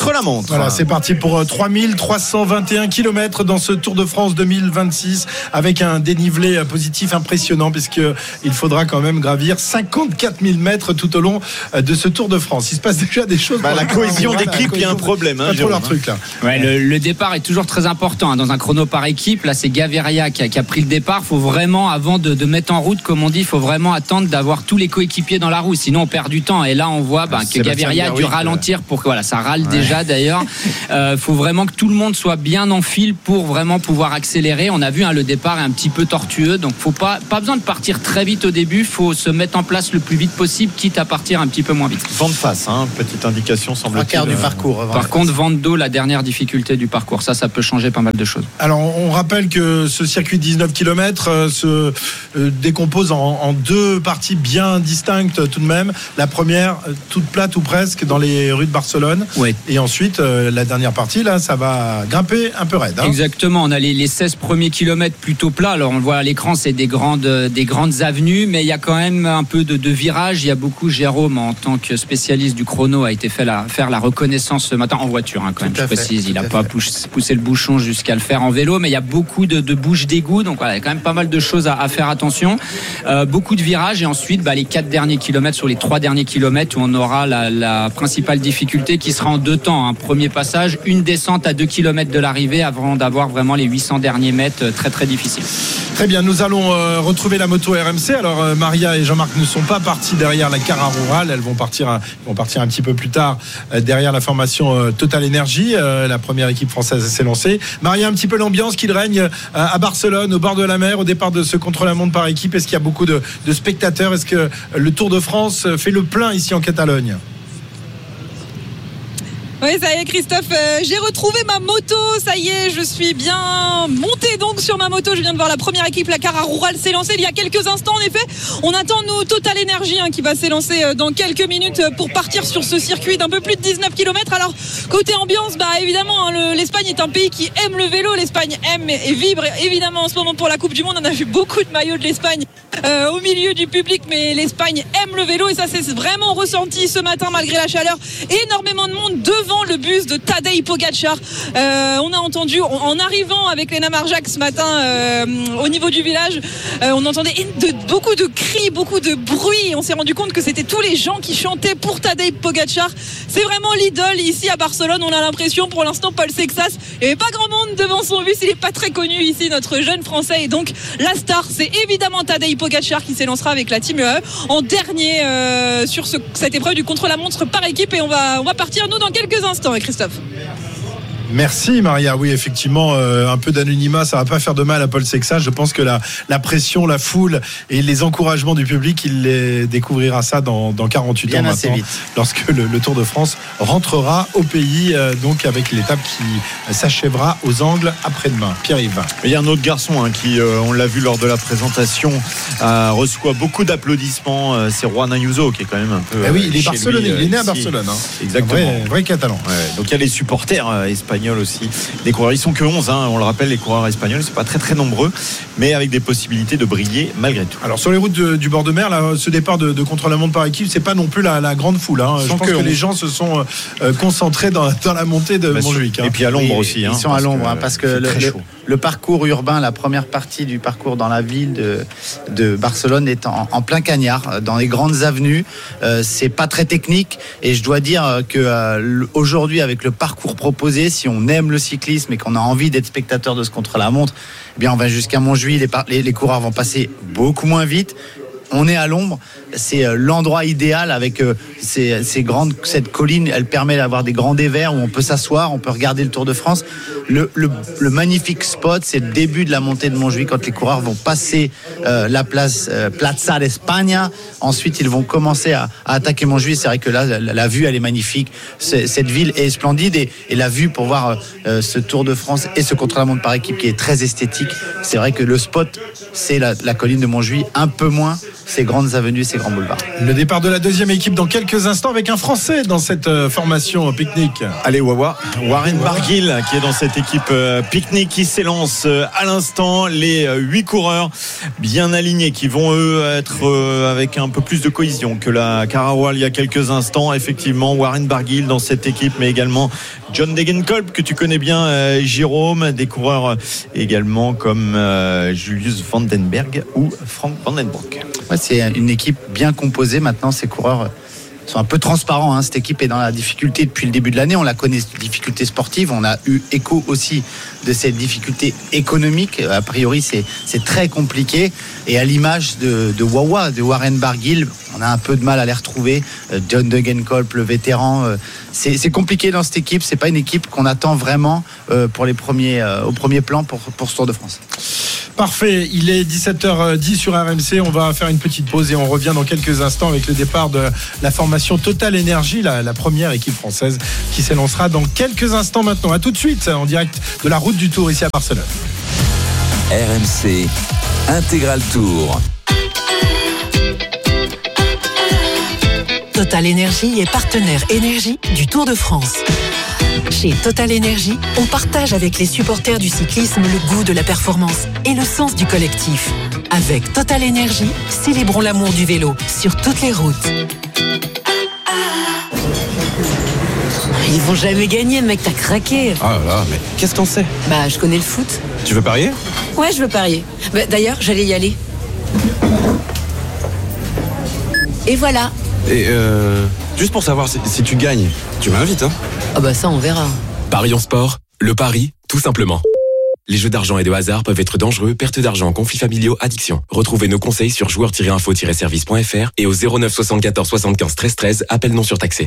contre-la-montre. Voilà, c'est parti pour trois mille trois cent vingt et un kilomètres dans ce Tour de France deux mille vingt-six avec un dénivelé positif impressionnant puisqu'il faudra quand même gravir cinquante-quatre mille mètres tout au long de ce Tour de France. Il se passe déjà des choses. Bah, la cohésion d'équipe, il y a un problème. Hein, pas trop leur truc là. Ouais, le, le départ est toujours très important hein, dans un chrono par équipe. Là, c'est Gaviria qui a, qui a pris le départ. Il faut vraiment, avant de, de mettre en route, comme on dit, il faut vraiment attendre d'avoir tous les coéquipiers dans la roue. Sinon, on perd du temps. Et là, on voit bah, que Gaviria a dû ralentir pour que voilà, ça râle ouais. déjà d'ailleurs. Il euh, faut vraiment que tout le monde soit bien en file pour vraiment pouvoir accélérer. On a vu hein, le départ est un petit peu tortueux, donc faut pas pas besoin de partir très vite au début. Faut se mettre en place le plus vite possible, quitte à partir un petit peu moins vite. Vent de face, hein, petite indication semble-t-il. Un quart du parcours. Par contre, vent de dos, la dernière difficulté du parcours. Ça, ça peut changer pas mal de choses. Alors, on rappelle que ce circuit de dix-neuf kilomètres euh, se euh, décompose en, en deux parties bien distinctes tout de même. La première, euh, toute plate ou presque, dans les rues de Barcelone. Ouais. Et ensuite, euh, la dernière partie, là, ça va grimper un peu raide. Hein. Exactement. On a les, les seize premiers kilomètres plutôt plats. Alors, on le voit à l'écran, c'est des grandes, des grandes avenues, mais il y a quand même un peu de, de virages. Il y a beaucoup, Jérôme, en tant que spécialiste du chrono, a été fait la, faire la reconnaissance ce matin en voiture, hein, quand même, je précise. Il n'a pas poussé, poussé le bouchon jusqu'à le faire en vélo, mais il y a beaucoup de, de bouches d'égout. Donc, voilà, il y a quand même pas mal de choses à, à faire attention. Euh, beaucoup de virages et ensuite, bah, les quatre derniers kilomètres sur les trois derniers kilomètres où on aura la, la principale difficulté qui sera en deux temps. Un premier passage, une descente à deux kilomètres de l'arrivée avant d'avoir vraiment les huit cents derniers mètres très très difficiles. Très bien, nous allons euh, retrouver la moto R M C. Alors euh, Maria et Jean-Marc ne sont pas partis derrière la Cara Rural, elles vont partir un, vont partir un petit peu plus tard euh, derrière la formation euh, Total Energy. Euh, la première équipe française s'est lancée. Maria, un petit peu l'ambiance qu'il règne euh, à Barcelone, au bord de la mer, au départ de ce contre-la-montre par équipe. Est-ce qu'il y a beaucoup de, de spectateurs? Est-ce que le Tour de France fait le plein ici en Catalogne? Oui, ça y est, Christophe, euh, j'ai retrouvé ma moto, ça y est, je suis bien montée donc sur ma moto. Je viens de voir la première équipe, la Cara Rural, s'est lancée il y a quelques instants. En effet, on attend nous Total Energy hein, qui va s'élancer dans quelques minutes pour partir sur ce circuit d'un peu plus de dix-neuf kilomètres. Alors, côté ambiance, bah évidemment, hein, le, l'Espagne est un pays qui aime le vélo. L'Espagne aime et vibre évidemment en ce moment pour la Coupe du Monde. On a vu beaucoup de maillots de l'Espagne euh, au milieu du public, mais l'Espagne aime le vélo et ça s'est vraiment ressenti ce matin malgré la chaleur. Énormément de monde devant le bus de Tadej Pogačar. Euh, on a entendu en arrivant avec Lena Marjac ce matin euh, au niveau du village, euh, on entendait de, beaucoup de cris, beaucoup de bruit. On s'est rendu compte que c'était tous les gens qui chantaient pour Tadej Pogačar. C'est vraiment l'idole ici à Barcelone. On a l'impression pour l'instant Paul Sexas, il n'y avait pas grand monde devant son bus. Il n'est pas très connu ici, notre jeune français. Et donc la star, c'est évidemment Tadej Pogačar qui s'élancera avec la Team U A E en dernier euh, sur ce, cette épreuve du contre-la-montre par équipe. Et on va, on va partir nous dans quelques instants, Christophe. Merci Maria. Oui, effectivement, euh, un peu d'anonymat, ça va pas faire de mal à Paul Sexas. Je pense que la, la pression, la foule et les encouragements du public, il les découvrira ça dans, dans quarante-huit Bien ans maintenant, vite. Lorsque le, le Tour de France rentrera au pays, euh, donc avec l'étape qui s'achèvera aux Angles après-demain. Pierre-Yves. Il y a un autre garçon hein, qui, euh, on l'a vu lors de la présentation, euh, reçoit beaucoup d'applaudissements. Euh, c'est Juan Ayuso qui est quand même un peu. Eh oui, il est Barcelonais, il est né à Barcelone. Hein. Exactement. Un vrai, vrai catalan. Ouais, donc il y a les supporters euh, espagnols aussi. Les coureurs, ils sont que onze, hein, on le rappelle, les coureurs espagnols, ils sont pas très très nombreux, mais avec des possibilités de briller malgré tout. Alors sur les routes de, du bord de mer, là, ce départ de, de contre-la-montre par équipe, c'est pas non plus la, la grande foule. Hein. Je pense que, que les gens se sont euh, concentrés dans, dans la montée de bah, Montjuic. Hein. Et puis à l'ombre aussi. Ils hein, sont à l'ombre, que, hein, parce que le, le, le parcours urbain, la première partie du parcours dans la ville de, de Barcelone est en, en plein cagnard, dans les grandes avenues. Euh, c'est pas très technique, et je dois dire que euh, aujourd'hui, avec le parcours proposé, si on aime le cyclisme et qu'on a envie d'être spectateur de ce contre-la-montre, eh bien on va jusqu'à Montjuic, les, par- les, les coureurs vont passer beaucoup moins vite. On est à l'ombre, c'est l'endroit idéal avec ces, ces grandes, cette colline, elle permet d'avoir des grands dévers où on peut s'asseoir, on peut regarder le Tour de France. Le, le, le magnifique spot, c'est le début de la montée de Montjuic quand les coureurs vont passer euh, la place euh, Plaza d'España. Ensuite, ils vont commencer à, à attaquer Montjuic. C'est vrai que là, la, la vue, elle est magnifique. C'est, cette ville est splendide et, et la vue pour voir euh, ce Tour de France et ce contre-la-montre par équipe qui est très esthétique. C'est vrai que le spot, c'est la, la colline de Montjuic, un peu moins ces grandes avenues, ces grands boulevards. Le départ de la deuxième équipe dans quelques instants avec un Français dans cette euh, formation pique-nique. Allez, Wawa. Warren Barguil qui est dans cette équipe euh, pique-nique qui s'élance euh, à l'instant. Les euh, huit coureurs bien alignés qui vont eux être euh, avec un peu plus de cohésion que la Cararoual il y a quelques instants. Effectivement, Warren Barguil dans cette équipe, mais également John Degenkolb que tu connais bien, euh, Jérôme, des coureurs euh, également comme euh, Julius Vandenberg ou Frank Vandenbroek. Ouais, c'est une équipe bien composée maintenant. Ces coureurs sont un peu transparents, hein. Cette équipe est dans la difficulté depuis le début de l'année. On la connaît, difficulté sportive. On a eu écho aussi de cette difficulté économique. A priori, c'est, c'est très compliqué. Et à l'image de, de Wawa, de Warren Barguil, on a un peu de mal à les retrouver. John Degenkolb, le vétéran, c'est, c'est compliqué dans cette équipe. C'est pas une équipe qu'on attend vraiment pour les premiers, au premier plan pour, pour ce Tour de France. Parfait, il est dix-sept heures dix sur R M C, on va faire une petite pause et on revient dans quelques instants avec le départ de la formation Total Energy, la, la première équipe française qui s'élancera dans quelques instants maintenant. A tout de suite en direct de la route du Tour ici à Barcelone. R M C Intégral Tour. Total Energy est partenaire énergie du Tour de France. Chez Total Energy, on partage avec les supporters du cyclisme le goût de la performance et le sens du collectif. Avec Total Energy, célébrons l'amour du vélo sur toutes les routes. Ils vont jamais gagner, mec, t'as craqué. Ah là là, mais qu'est-ce qu'on sait? Bah, je connais le foot. Tu veux parier? Ouais, je veux parier. Bah, d'ailleurs, j'allais y aller. Et voilà. Et euh, juste pour savoir si, si tu gagnes, tu m'invites, hein? Ah bah ça, on verra. Parions sport, le pari, tout simplement. Les jeux d'argent et de hasard peuvent être dangereux, perte d'argent, conflits familiaux, addiction. Retrouvez nos conseils sur joueurs tiret info tiret service point f r et au zéro neuf soixante-quatorze soixante-quinze treize treize, appel non surtaxé.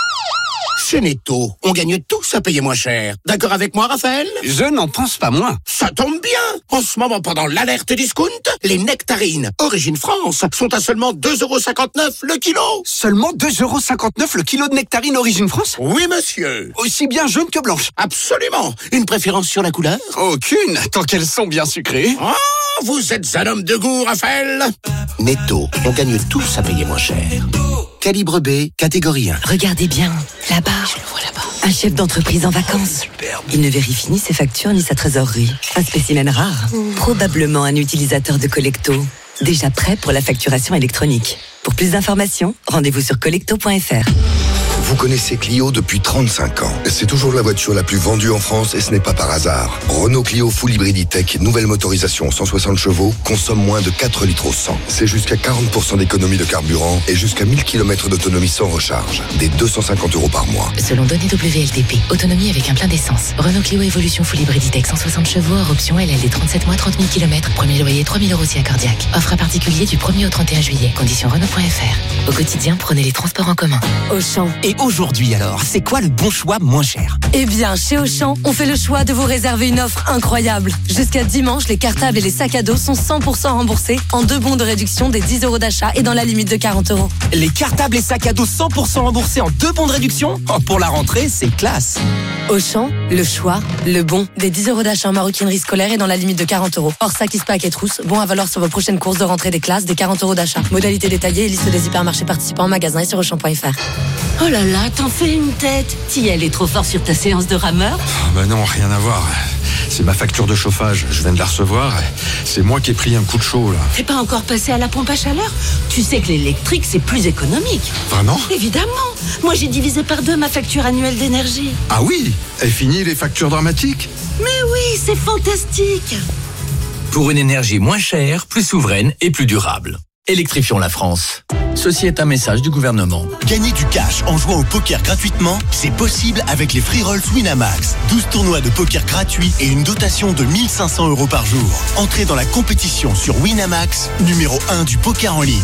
Chez Netto, on gagne tous à payer moins cher. D'accord avec moi, Raphaël? Je n'en pense pas moins. Ça tombe bien. En ce moment, pendant l'alerte discount, les nectarines Origine France sont à seulement deux euros cinquante-neuf le kilo. Seulement deux euros cinquante-neuf le kilo de nectarines Origine France? Oui, monsieur. Aussi bien jaune que blanche? Absolument. Une préférence sur la couleur? Aucune, tant qu'elles sont bien sucrées. Oh, vous êtes un homme de goût, Raphaël. Netto, on gagne tous à payer moins cher. Calibre B, catégorie un. Regardez bien, là-bas. Je le vois là-bas. Un chef d'entreprise en vacances. Il ne vérifie ni ses factures ni sa trésorerie. Un spécimen rare. Mmh. Probablement un utilisateur de Collecto. Déjà prêt pour la facturation électronique. Pour plus d'informations, rendez-vous sur collecto point f r. Vous connaissez Clio depuis trente-cinq ans. C'est toujours la voiture la plus vendue en France et ce n'est pas par hasard. Renault Clio Full Hybrid E-Tech, nouvelle motorisation cent soixante chevaux, consomme moins de quatre litres au cent. C'est jusqu'à quarante pour cent d'économie de carburant et jusqu'à mille kilomètres d'autonomie sans recharge. Des deux cent cinquante euros par mois. Selon données W L T P, autonomie avec un plein d'essence. Renault Clio Evolution Full Hybrid E-Tech cent soixante chevaux, hors option L L D trente-sept mois, trente mille kilomètres. Premier loyer trois mille euros si accordiaque. Offre à particulier du premier au trente et un juillet. Conditions Renault point f r. Au quotidien, prenez les transports en commun. Auchan. Et aujourd'hui alors, c'est quoi le bon choix moins cher? Eh bien, chez Auchan, on fait le choix de vous réserver une offre incroyable. Jusqu'à dimanche, les cartables et les sacs à dos sont cent pour cent remboursés en deux bons de réduction des dix euros d'achat et dans la limite de quarante euros. Les cartables et sacs à dos cent pour cent remboursés en deux bons de réduction? Oh, pour la rentrée, c'est classe. Auchan, le choix, le bon, des dix euros d'achat en maroquinerie scolaire et dans la limite de quarante euros. Hors sac, pack et trousse, bon à valoir sur vos prochaines courses de rentrée des classes, des quarante euros d'achat. Modalité détaillée et liste des hypermarchés participants en magasin et sur auchan point f r. Oh là là, t'en fais une tête. T'y allais trop fort sur ta séance de rameur? Oh bah non, rien à voir. C'est ma facture de chauffage, je viens de la recevoir. C'est moi qui ai pris un coup de chaud là. T'es pas encore passé à la pompe à chaleur? Tu sais que l'électrique c'est plus économique. Vraiment? Évidemment. Moi j'ai divisé par deux ma facture annuelle d'énergie. Ah oui? Et fini les factures dramatiques? Mais oui, c'est fantastique. Pour une énergie moins chère, plus souveraine et plus durable. Électrifions la France. Ceci est un message du gouvernement. Gagner du cash en jouant au poker gratuitement, c'est possible avec les Free Rolls Winamax. douze tournois de poker gratuits et une dotation de mille cinq cents euros par jour. Entrez dans la compétition sur Winamax, numéro un du poker en ligne.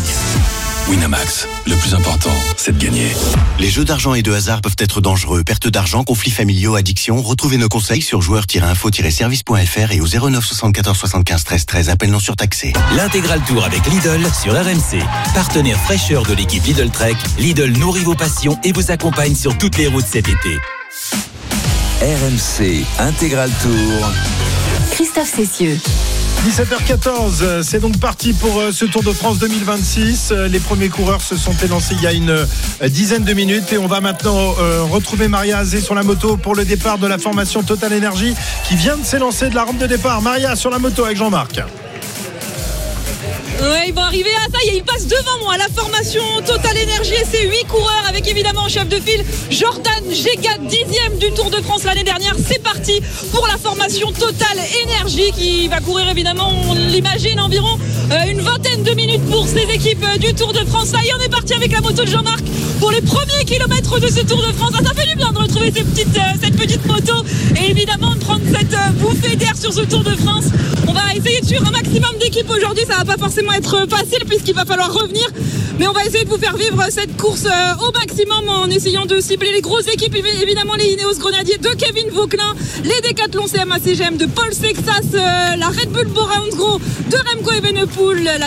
Winamax, le plus important, c'est de gagner. Les jeux d'argent et de hasard peuvent être dangereux. Perte d'argent, conflits familiaux, addiction. Retrouvez nos conseils sur joueurs tiret info tiret service point f r et au zéro neuf soixante-quatorze soixante-quinze treize treize, appel non surtaxé. L'intégral tour avec Lidl sur R M C. Partenaire fraîcheur de l'équipe Lidl Trek, Lidl nourrit vos passions et vous accompagne sur toutes les routes cet été. R M C Intégral Tour. Christophe Cessieux. dix-sept heures quatorze, c'est donc parti pour ce Tour de France deux mille vingt-six. Les premiers coureurs se sont élancés il y a une dizaine de minutes et on va maintenant retrouver Maria Azé sur la moto pour le départ de la formation Total Energy qui vient de s'élancer de la rampe de départ. Maria sur la moto avec Jean-Marc. Ouais, ils vont arriver à ça, ils passent devant moi, la formation Total Energy et ses huit coureurs avec évidemment en chef de file Jordan Gégat, dixième du Tour de France l'année dernière. C'est parti pour la formation Total Energy qui va courir évidemment, on l'imagine, environ euh, une vingtaine de minutes pour ces équipes euh, du Tour de France. Ça y est, on est parti avec la moto de Jean-Marc pour les premiers kilomètres de ce Tour de France. Ah, ça fait du bien de retrouver ces petites, euh, cette petite moto et évidemment de prendre cette euh, bouffée d'air sur ce Tour de France. On va essayer de suivre un maximum d'équipes aujourd'hui, ça va pas forcément être facile puisqu'il va falloir revenir, mais on va essayer de vous faire vivre cette course au maximum en essayant de cibler les grosses équipes, évidemment les Ineos Grenadiers de Kevin Vauquelin, les Decathlon C M A C G M de Paul Sexas, la Red Bull Bora Hansgrohe de Remco Evenepoel, la,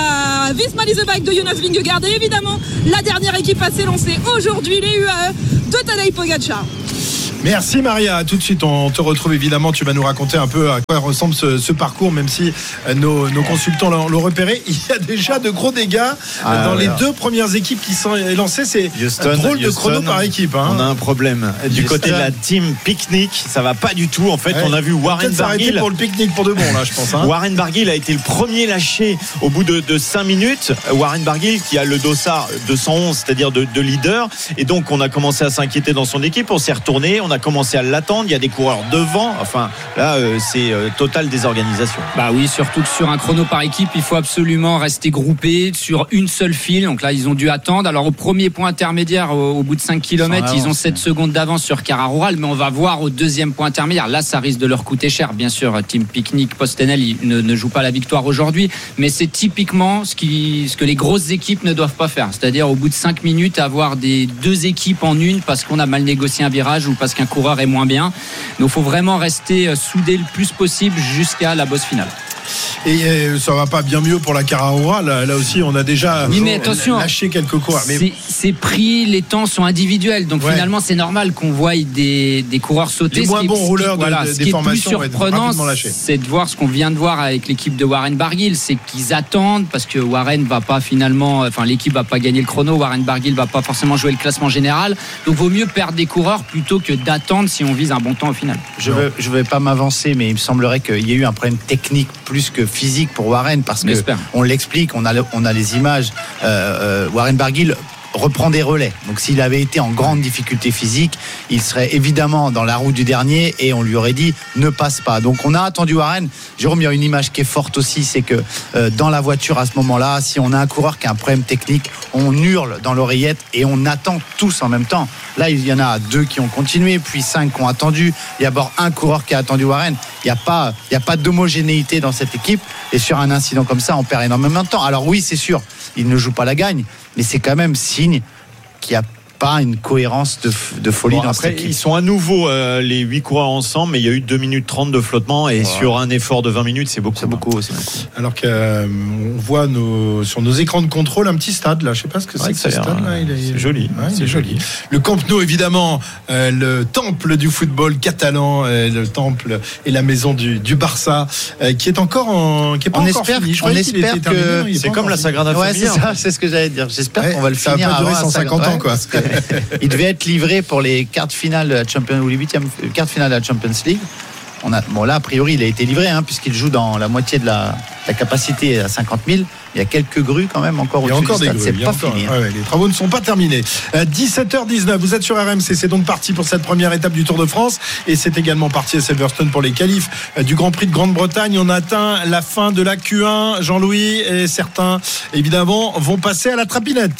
la Visma Lease Bike de Jonas Vingegaard et évidemment la dernière équipe à s'élancer aujourd'hui, les U A E de Tadej Pogačar. Merci Maria, tout de suite on te retrouve évidemment, tu vas nous raconter un peu à quoi ressemble ce, ce parcours, même si nos, nos consultants l'ont, l'ont repéré. Il y a déjà de gros dégâts ah, dans voilà. les deux premières équipes qui sont lancées, c'est Houston, un drôle Houston, de chrono par équipe. Hein. On a un problème du Houston. Côté de la team Picnic, ça va pas du tout en fait, ouais. On a vu Warren Barguil pour le pique-nique pour de bon là je pense. Hein. Warren Barguil a été le premier lâché au bout de, de cinq minutes. Warren Barguil qui a le dossard deux cent onze, c'est-à-dire de, de leader, et donc on a commencé à s'inquiéter dans son équipe, on s'est retourné, on a commencé à l'attendre, il y a des coureurs devant, enfin là euh, c'est euh, totale désorganisation. Bah oui, surtout que sur un chrono par équipe il faut absolument rester groupé sur une seule file, donc là ils ont dû attendre. Alors au premier point intermédiaire au, au bout de cinq kilomètres ils ont sept secondes d'avance sur Cara Rural, mais on va voir au deuxième point intermédiaire, là ça risque de leur coûter cher. Bien sûr Team Picnic Postenel il ne, ne joue pas la victoire aujourd'hui, mais c'est typiquement ce, qui, ce que les grosses équipes ne doivent pas faire, c'est-à-dire au bout de cinq minutes avoir des deux équipes en une parce qu'on a mal négocié un virage ou parce qu'un coureur est moins bien. Donc il faut vraiment rester soudé le plus possible jusqu'à la bosse finale. Et euh, ça va pas bien mieux pour la Cara Rural. Là, là aussi, on a déjà oui, mais attention, lâché quelques coureurs. Mais... C'est, c'est pris, les temps sont individuels. Donc ouais. Finalement, c'est normal qu'on voie des, des coureurs sauter. Les moins bons rouleurs de, voilà, de, ce des qui est formations plus surprenant, c'est de voir ce qu'on vient de voir avec l'équipe de Warren Barguil. C'est qu'ils attendent parce que Warren va pas finalement, enfin l'équipe va pas gagner le chrono. Warren Barguil va pas forcément jouer le classement général. Donc vaut mieux perdre des coureurs plutôt que d'attendre si on vise un bon temps au final. Je veux, je vais pas m'avancer, mais il me semblerait qu'il y a eu un problème technique plus que physique pour Warren parce que on l'explique, on a, on a les images. Euh, euh, Warren Barguil reprend des relais. Donc s'il avait été en grande difficulté physique, il serait évidemment dans la roue du dernier et on lui aurait dit ne passe pas. Donc on a attendu Warren. Jérôme, il y a une image qui est forte aussi, c'est que euh, dans la voiture à ce moment-là, si on a un coureur qui a un problème technique, on hurle dans l'oreillette et on attend tous en même temps. Là, il y en a deux qui ont continué, puis cinq qui ont attendu. Il y a d'abord un coureur qui a attendu Warren. Il n'y a pas, il y a pas d'homogénéité dans cette équipe et sur un incident comme ça, on perd énormément de temps. Alors oui, c'est sûr, il ne joue pas la gagne, mais c'est quand même signe qu'il n'y a pas une cohérence de, de folie bon, dans après, cette équipe. Ils sont à nouveau euh, les huit coureurs ensemble, mais il y a eu deux minutes trente de flottement et ouais. Sur un effort de vingt minutes, c'est beaucoup. C'est beaucoup, c'est beaucoup. Alors qu'on euh, voit nos, sur nos écrans de contrôle un petit stade là, je ne sais pas ce que ouais, c'est que ce stade là. Il est, c'est joli. Ouais, c'est joli. joli. Le Camp Nou évidemment, euh, le temple du football catalan, euh, le temple et la maison du, du Barça, euh, qui est encore en, qui est pas on encore espère, fini. Je on espère que terminé, c'est comme la Sagrada Familia. Ouais, c'est ça, c'est ce que j'allais dire. J'espère ouais, qu'on va le ça finir va pas durer avant cent cinquante ans quoi. Il devait être livré pour les quarts de finale de la Champions ou les huitièmes quarts de finale de la Champions League. On a, bon là a priori il a été livré hein, puisqu'il joue dans la moitié de la, la capacité à cinquante mille. Il y a quelques grues quand même encore au-dessus du stade. C'est pas fini. Hein. Ouais, les travaux ne sont pas terminés. Euh, dix-sept heures dix-neuf, vous êtes sur R M C. C'est donc parti pour cette première étape du Tour de France et c'est également parti à Silverstone pour les qualifs euh, du Grand Prix de Grande-Bretagne. On atteint la fin de la Q un, Jean-Louis, et certains évidemment vont passer à la trapinette.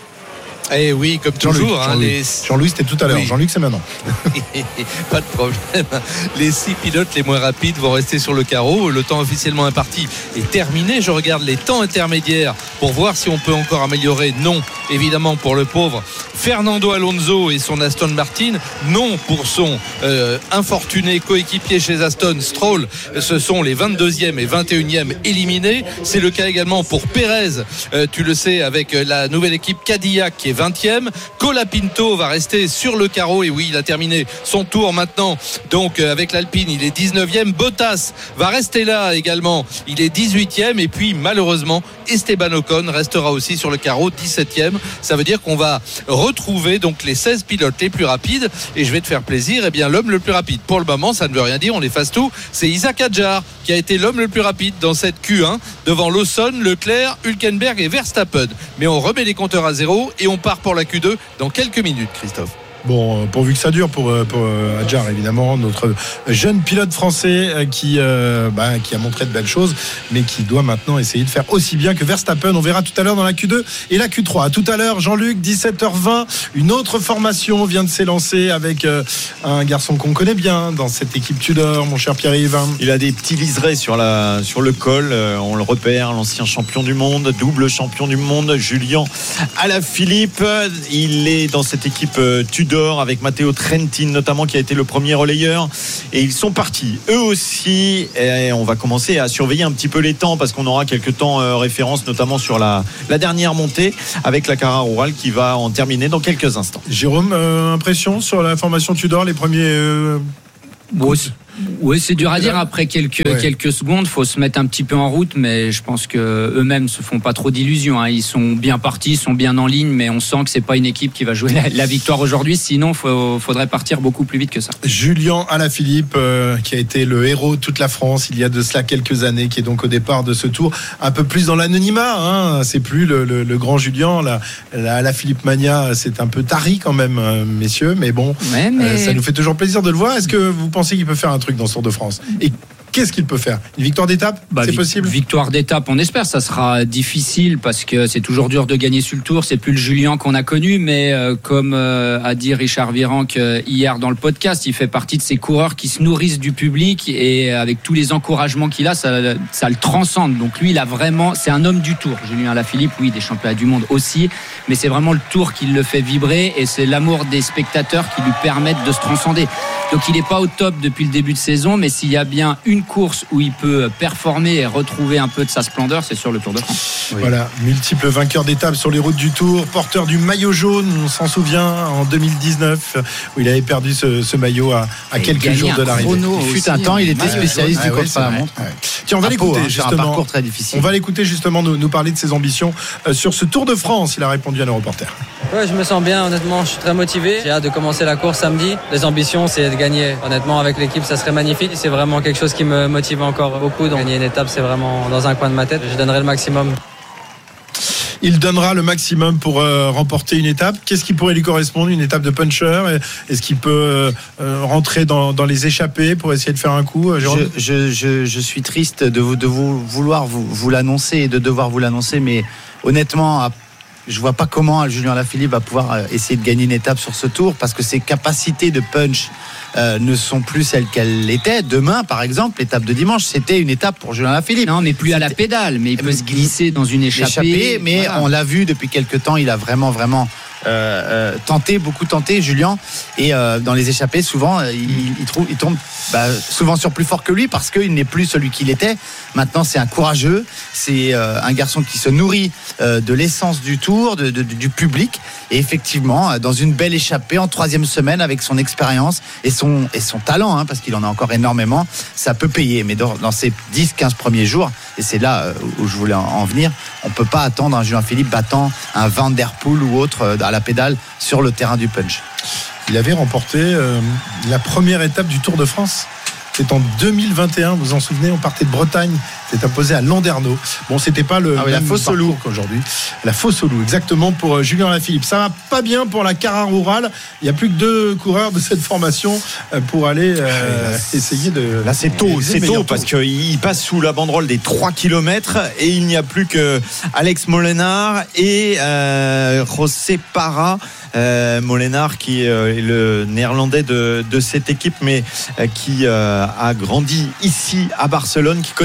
Eh oui, comme Jean-Luc, toujours. Hein, Jean-Luc. les... Jean-Louis, c'était tout à l'heure. Oui. Jean-Luc, c'est maintenant. Pas de problème. Les six pilotes les moins rapides vont rester sur le carreau. Le temps officiellement imparti est terminé. Je regarde les temps intermédiaires pour voir si on peut encore améliorer. Non, évidemment, pour le pauvre Fernando Alonso et son Aston Martin. Non, pour son euh, infortuné coéquipier chez Aston, Stroll. Ce sont les vingt-deuxième et vingt et unième éliminés. C'est le cas également pour Pérez. Euh, tu le sais, avec la nouvelle équipe Cadillac qui est vingtième. Colapinto va rester sur le carreau. Et oui, il a terminé son tour maintenant. Donc avec l'Alpine, il est dix-neuvième. Bottas va rester là également. Il est dix-huitième. Et puis malheureusement, Esteban Ocon restera aussi sur le carreau, dix-septième. Ça veut dire qu'on va retrouver donc les seize pilotes les plus rapides. Et je vais te faire plaisir. Eh bien, l'homme le plus rapide, pour le moment, ça ne veut rien dire. On efface tout. C'est Isaac Hadjar qui a été l'homme le plus rapide dans cette Q un devant Lawson, Leclerc, Hülkenberg et Verstappen. Mais on remet les compteurs à zéro et on part pour la Q deux dans quelques minutes, Christophe. Bon, pourvu que ça dure pour, pour Hadjar, évidemment, notre jeune pilote français qui, euh, bah, qui a montré de belles choses, mais qui doit maintenant essayer de faire aussi bien que Verstappen. On verra tout à l'heure dans la Q deux et la Q trois. À tout à l'heure, Jean-Luc, dix-sept heures vingt. Une autre formation vient de s'élancer avec euh, un garçon qu'on connaît bien dans cette équipe Tudor, mon cher Pierre-Yves. Il a des petits liserés sur, la, sur le col. Euh, on le repère, l'ancien champion du monde, double champion du monde, Julian Alaphilippe. Il est dans cette équipe euh, Tudor avec Matteo Trentin notamment, qui a été le premier relayeur, et ils sont partis eux aussi, et on va commencer à surveiller un petit peu les temps parce qu'on aura quelques temps euh, références, notamment sur la, la dernière montée avec la Carrara Rural qui va en terminer dans quelques instants. Jérôme, euh, impression sur la formation Tudor, les premiers euh... bon, oui, c'est dur à dire. Après quelques, ouais. quelques secondes, il faut se mettre un petit peu en route, mais je pense qu'eux-mêmes ne se font pas trop d'illusions. Hein. Ils sont bien partis, ils sont bien en ligne, mais on sent que ce n'est pas une équipe qui va jouer la, la victoire aujourd'hui. Sinon, il faudrait partir beaucoup plus vite que ça. Julian Alaphilippe, euh, qui a été le héros de toute la France il y a de cela quelques années, qui est donc au départ de ce tour un peu plus dans l'anonymat. Hein. C'est plus le, le, le grand Julian. La, la Alaphilippe Mania, c'est un peu tari quand même, euh, messieurs, mais bon, ouais, mais... Euh, ça nous fait toujours plaisir de le voir. Est-ce que vous pensez qu'il peut faire un truc dans ce Tour de France? Et qu'est-ce qu'il peut faire? Une victoire d'étape? bah, C'est vi- possible? Victoire d'étape, on espère. Ça sera difficile parce que c'est toujours dur de gagner sur le Tour. C'est plus le Julien qu'on a connu, mais euh, comme euh, a dit Richard Virenque euh, hier dans le podcast, il fait partie de ces coureurs qui se nourrissent du public, et avec tous les encouragements qu'il a, ça, ça le transcende. Donc lui, il a vraiment, c'est un homme du Tour. Julien Alaphilippe, oui, des championnats du monde aussi, mais c'est vraiment le Tour qui le fait vibrer, et c'est l'amour des spectateurs qui lui permettent de se transcender. Donc il n'est pas au top depuis le début de saison, mais s'il y a bien une course où il peut performer et retrouver un peu de sa splendeur, c'est sur le Tour de France. Oui. Voilà, multiple vainqueur d'étapes sur les routes du Tour, porteur du maillot jaune, on s'en souvient, en deux mille dix-neuf, où il avait perdu ce, ce maillot à, à quelques jours de l'arrivée. Il fut un temps, il était spécialiste ah, du ouais, contre la montre. Ouais. Tiens, on va à l'écouter Pau, hein, justement. un parcours très difficile. On va l'écouter justement nous, nous parler de ses ambitions euh, sur ce Tour de France. Il a répondu à nos reporters. Ouais, je me sens bien, honnêtement, je suis très motivé. J'ai hâte de commencer la course samedi. Les ambitions, c'est de gagner. Honnêtement, avec l'équipe, ça serait magnifique. C'est vraiment quelque chose qui me motive encore beaucoup. Donc, gagner une étape, c'est vraiment dans un coin de ma tête. Je donnerai le maximum. Il donnera le maximum pour euh, remporter une étape. Qu'est-ce qui pourrait lui correspondre? Une étape de puncher? Est-ce qu'il peut euh, rentrer dans, dans les échappées pour essayer de faire un coup? je, je, je, je suis triste de, vous, de vous vouloir vous, vous l'annoncer et de devoir vous l'annoncer, mais honnêtement, à je vois pas comment Julien Alaphilippe va pouvoir essayer de gagner une étape sur ce tour, parce que ses capacités de punch euh, ne sont plus celles qu'elles étaient. Demain, par exemple, l'étape de dimanche, c'était une étape pour Julien Alaphilippe. Non, mais plus c'était... à la pédale, mais il peut se glisser dans une échappée. échappée mais voilà. On l'a vu depuis quelques temps, il a vraiment, vraiment euh, euh, tenté, beaucoup tenté, Julien. Et euh, dans les échappées, souvent, euh, il, il, trouve, il tombe bah, souvent sur plus fort que lui, parce qu'il n'est plus celui qu'il était. Maintenant, c'est un courageux, c'est euh, un garçon qui se nourrit euh, de l'essence du Tour, de, de, du public. Et effectivement, dans une belle échappée en troisième semaine, avec son expérience et son, et son talent, hein, parce qu'il en a encore énormément, ça peut payer. Mais dans, dans ces dix quinze premiers jours, et c'est là où je voulais en, en venir, on ne peut pas attendre un Julien Philippe battant un Van Der Poel ou autre euh, à la pédale sur le terrain du punch. Il avait remporté euh, la première étape du Tour de France. C'est en deux mille vingt et un, vous vous en souvenez, on partait de Bretagne, c'était imposé à Landerneau. Bon, c'était pas le ah oui, même la fosse au loup qu'aujourd'hui. La fosse au loup, exactement, pour Julien Alaphilippe. Ça va pas bien pour la Carrara Rural. Il y a plus que deux coureurs de cette formation pour aller euh, là, essayer de. Là, c'est tôt, c'est tôt parce qu'il passe sous la banderole des trois kilomètres et il n'y a plus que Alex Molenaar et euh, José Parra. Euh, Molenaar qui euh, est le néerlandais de, de cette équipe, mais euh, qui euh, a grandi ici à Barcelone, qui connaît bien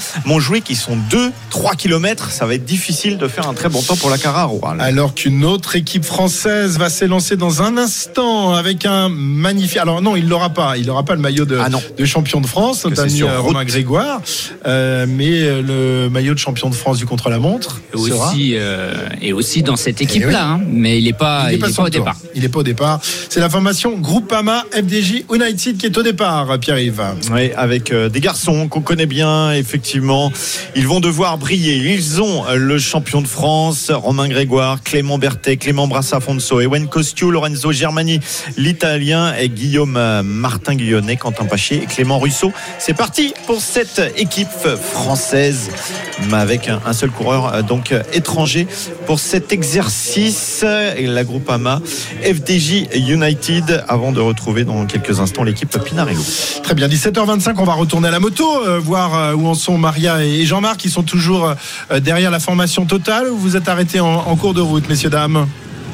Montjouet qui sont deux trois kilomètres. Ça va être difficile de faire un très bon temps pour la Cara Rural. Alors qu'une autre équipe française va s'élancer dans un instant avec un magnifique. Alors non, il l'aura pas. Il n'aura pas le maillot de, ah de champion de France, notre ami Romain Grégoire, euh, mais le maillot de champion de France du contre-la-montre sera... aussi euh, et aussi dans cette équipe-là. Hein. Mais il n'est pas, il est pas, il est pas au tour. départ. Il n'est pas au départ. C'est la formation Groupama F D J United qui est au départ. Pierre-Yves. Oui, avec euh, des garçons qu'on connaît bien. Effectivement, ils vont devoir briller. Ils ont le champion de France, Romain Grégoire, Clément Berthet, Clément Brassafonso, Ewen Costiou, Lorenzo Germani, l'Italien, et Guillaume Martin Guillonnet, Quentin Pachier et Clément Russo. C'est parti pour cette équipe française, mais avec un seul coureur donc étranger pour cet exercice. Et la Groupama F D J United, avant de retrouver dans quelques instants l'équipe Pinarello. Très bien, dix-sept heures vingt-cinq, on va retourner à la moto, euh, voir euh, où en sont Maria et Jean-Marc, qui sont toujours euh, derrière la formation totale, ou vous êtes arrêtés en, en cours de route, messieurs, dames?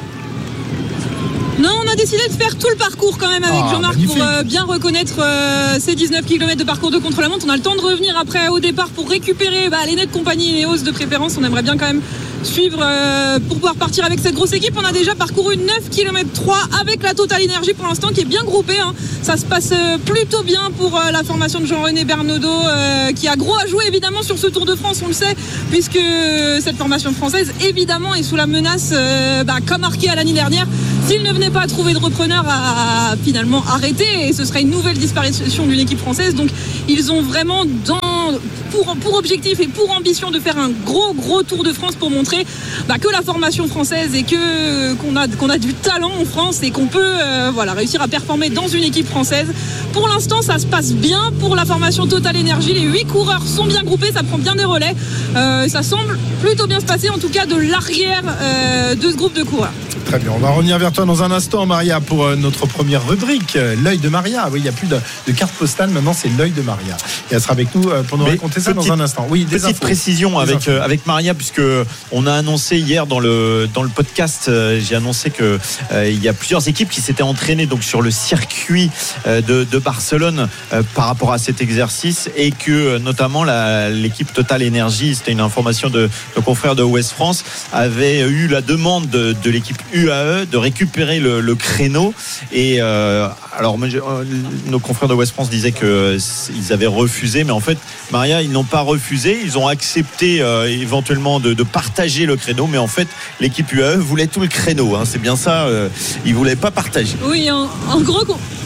Non, on a décidé de faire tout le parcours quand même avec ah, Jean-Marc magnifique. pour euh, bien reconnaître euh, ces dix-neuf kilomètres de parcours de contre-la-montre. On a le temps de revenir après au départ pour récupérer bah, les nettes compagnie et les hausses de préférence. On aimerait bien quand même suivre euh, pour pouvoir partir avec cette grosse équipe. On a déjà parcouru neuf kilomètres trois avec la Total Énergie pour l'instant, qui est bien groupée. Hein. Ça se passe euh, plutôt bien pour euh, la formation de Jean-René Bernaudot, euh, qui a gros à jouer évidemment sur ce Tour de France, on le sait, puisque cette formation française évidemment est sous la menace, euh, bah, comme marqué à l'année dernière. S'il ne venait pas à trouver de repreneur, à, à finalement arrêter, et ce serait une nouvelle disparition d'une équipe française. Donc ils ont vraiment dans, pour, pour objectif et pour ambition de faire un gros gros Tour de France pour montrer bah, que la formation française et que qu'on a qu'on a du talent en France et qu'on peut euh, voilà réussir à performer dans une équipe française. Pour l'instant, ça se passe bien pour la formation Total Énergie. Les huit coureurs sont bien groupés, ça prend bien des relais. Euh, ça semble plutôt bien se passer, en tout cas de l'arrière euh, de ce groupe de coureurs. Très bien, on va revenir vers toi dans un instant, Maria, pour notre première rubrique, l'œil de Maria. Oui, il n'y a plus de, de carte postale, maintenant c'est l'œil de Maria. Et elle sera avec nous pour nous Mais raconter ça petite, dans un instant. Oui, des petite infos. précision des avec, infos. Euh, avec Maria, puisque on a annoncé hier dans le, dans le podcast, euh, j'ai annoncé qu'il euh, y a plusieurs équipes qui s'étaient entraînées donc, sur le circuit euh, de, de Barcelone euh, par rapport à cet exercice, et que euh, notamment la, l'équipe Total Énergie, c'était une information de nos confrères de Ouest France, avait eu la demande de, de l'équipe U A E de récupérer le, le créneau. Et euh, alors nos confrères de Ouest France disaient qu'ils euh, avaient refusé, mais en fait Maria, ils n'ont pas refusé, ils ont accepté euh, éventuellement de, de partager le créneau, mais en fait l'équipe U A E voulait tout le créneau, hein, c'est bien ça, euh, ils ne voulaient pas partager. Oui, en, en gros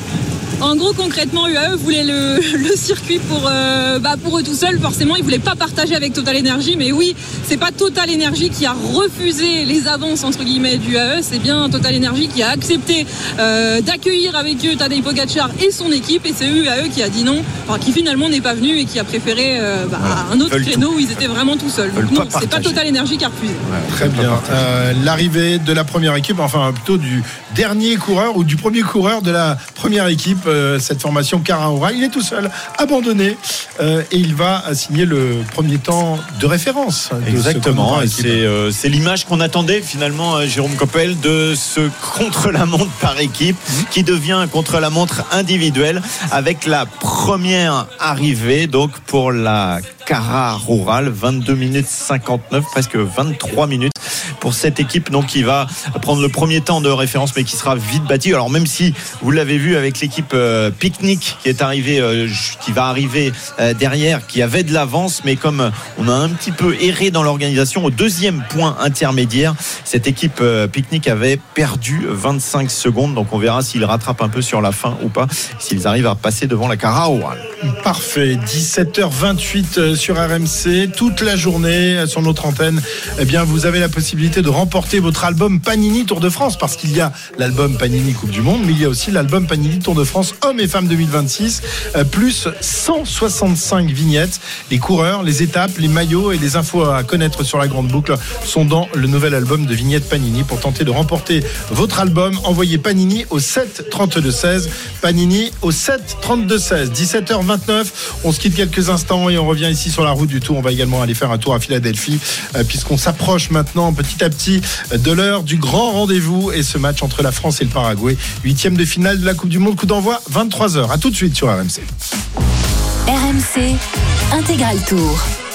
En gros, concrètement, U A E voulait le, le circuit pour, euh, bah pour eux tout seuls. Forcément, ils ne voulaient pas partager avec Total Énergie. Mais oui, c'est pas Total Énergie qui a refusé les avances entre guillemets du U A E. C'est bien Total Énergie qui a accepté euh, d'accueillir avec eux Tadej Pogacar et son équipe. Et c'est U A E qui a dit non, enfin qui finalement n'est pas venu et qui a préféré euh, bah, ouais, un autre créneau tout. où ils étaient vraiment tout seuls. Donc non, pas c'est pas Total Énergie qui a refusé. Ouais, très bien. Euh, l'arrivée de la première équipe, enfin plutôt du dernier coureur ou du premier coureur de la première équipe. Euh, cette formation Cara Rural, il est tout seul, abandonné, euh, et il va signer le premier temps de référence. De Exactement, et c'est, euh, c'est l'image qu'on attendait finalement, euh, Jérôme Coppel, de ce contre-la-montre par équipe mmh. qui devient un contre-la-montre individuel avec la première arrivée donc pour la Cara Rural, vingt-deux minutes cinquante-neuf, presque vingt-trois minutes pour cette équipe donc qui va prendre le premier temps de référence, mais qui sera vite bâti. Alors même si vous l'avez vu avec l'équipe euh, Picnic qui est arrivée, euh, qui va arriver euh, derrière, qui avait de l'avance, mais comme on a un petit peu erré dans l'organisation au deuxième point intermédiaire, cette équipe euh, Picnic avait perdu vingt-cinq secondes. Donc on verra s'ils rattrapent un peu sur la fin ou pas, s'ils arrivent à passer devant la Cara Rural. Parfait, dix-sept heures vingt-huit sur R M C, toute la journée sur notre antenne. Eh bien, vous avez la possibilité de remporter votre album Panini Tour de France, parce qu'il y a l'album Panini Coupe du Monde, mais il y a aussi l'album Panini Tour de France Hommes et Femmes deux mille vingt-six, plus cent soixante-cinq vignettes. Les coureurs, les étapes, les maillots et les infos à connaître sur la grande boucle sont dans le nouvel album de vignettes Panini. Pour tenter de remporter votre album, envoyez Panini au sept trente-deux seize. Panini au sept trente-deux seize. dix-sept heures vingt-neuf, on se quitte quelques instants et on revient ici sur la route du Tour. On va également aller faire un tour à Philadelphie, euh, puisqu'on s'approche maintenant petit à petit de l'heure du grand rendez-vous et ce match entre la France et le Paraguay, huitième de finale de la Coupe du Monde, coup d'envoi vingt-trois heures. À tout de suite sur R M C. R M C Intégral Tour.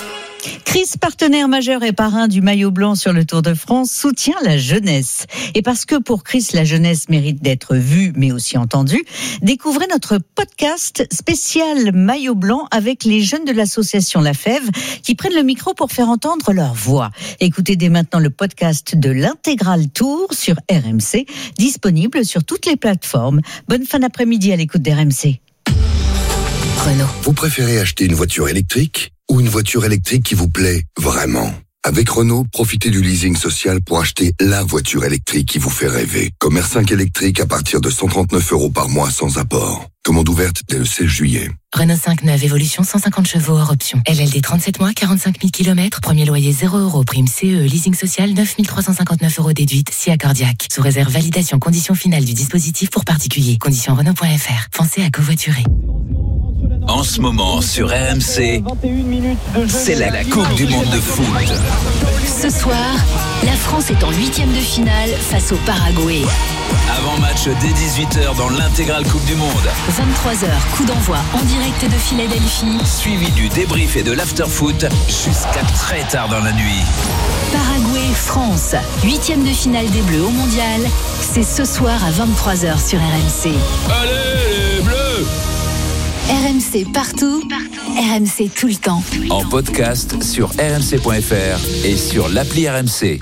Chris, partenaire majeur et parrain du maillot blanc sur le Tour de France, soutient la jeunesse. Et parce que pour Chris, la jeunesse mérite d'être vue, mais aussi entendue, découvrez notre podcast spécial maillot blanc avec les jeunes de l'association La Fève qui prennent le micro pour faire entendre leur voix. Écoutez dès maintenant le podcast de l'Intégral Tour sur R M C, disponible sur toutes les plateformes. Bonne fin d'après-midi à l'écoute d'R M C. Renault. Vous préférez acheter une voiture électrique ou une voiture électrique qui vous plaît vraiment ? Avec Renault, profitez du leasing social pour acheter la voiture électrique qui vous fait rêver. Comme R cinq électrique à partir de cent trente-neuf euros par mois sans apport. Commande ouverte dès le seize juillet. Renault cinq neuf Évolution cent cinquante chevaux hors option. L L D trente-sept mois, quarante-cinq mille kilomètres. Premier loyer zéro euros. Prime C E. Leasing social neuf mille trois cent cinquante-neuf euros déduite. Si accordiaque. Sous réserve validation conditions finales du dispositif pour particuliers. Conditions Renault point F R. Pensez à covoiturer. En ce moment sur R M C, c'est la Coupe du Monde de foot. Ce soir, la France est en huitième de finale face au Paraguay. Avant-match dès dix-huit heures dans l'intégrale Coupe du Monde. vingt-trois heures, coup d'envoi en direct de Philadelphie. Suivi du débrief et de l'after-foot jusqu'à très tard dans la nuit. Paraguay-France, huitième de finale des Bleus au Mondial. C'est ce soir à vingt-trois heures sur R M C. Allez les Bleus! R M C partout, R M C tout le temps. En podcast sur r m c point f r et sur l'appli R M C.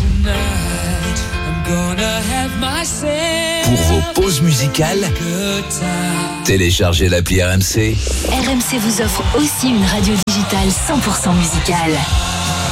Pour vos pauses musicales, téléchargez l'appli R M C. R M C vous offre aussi une radio digitale cent pour cent musicale.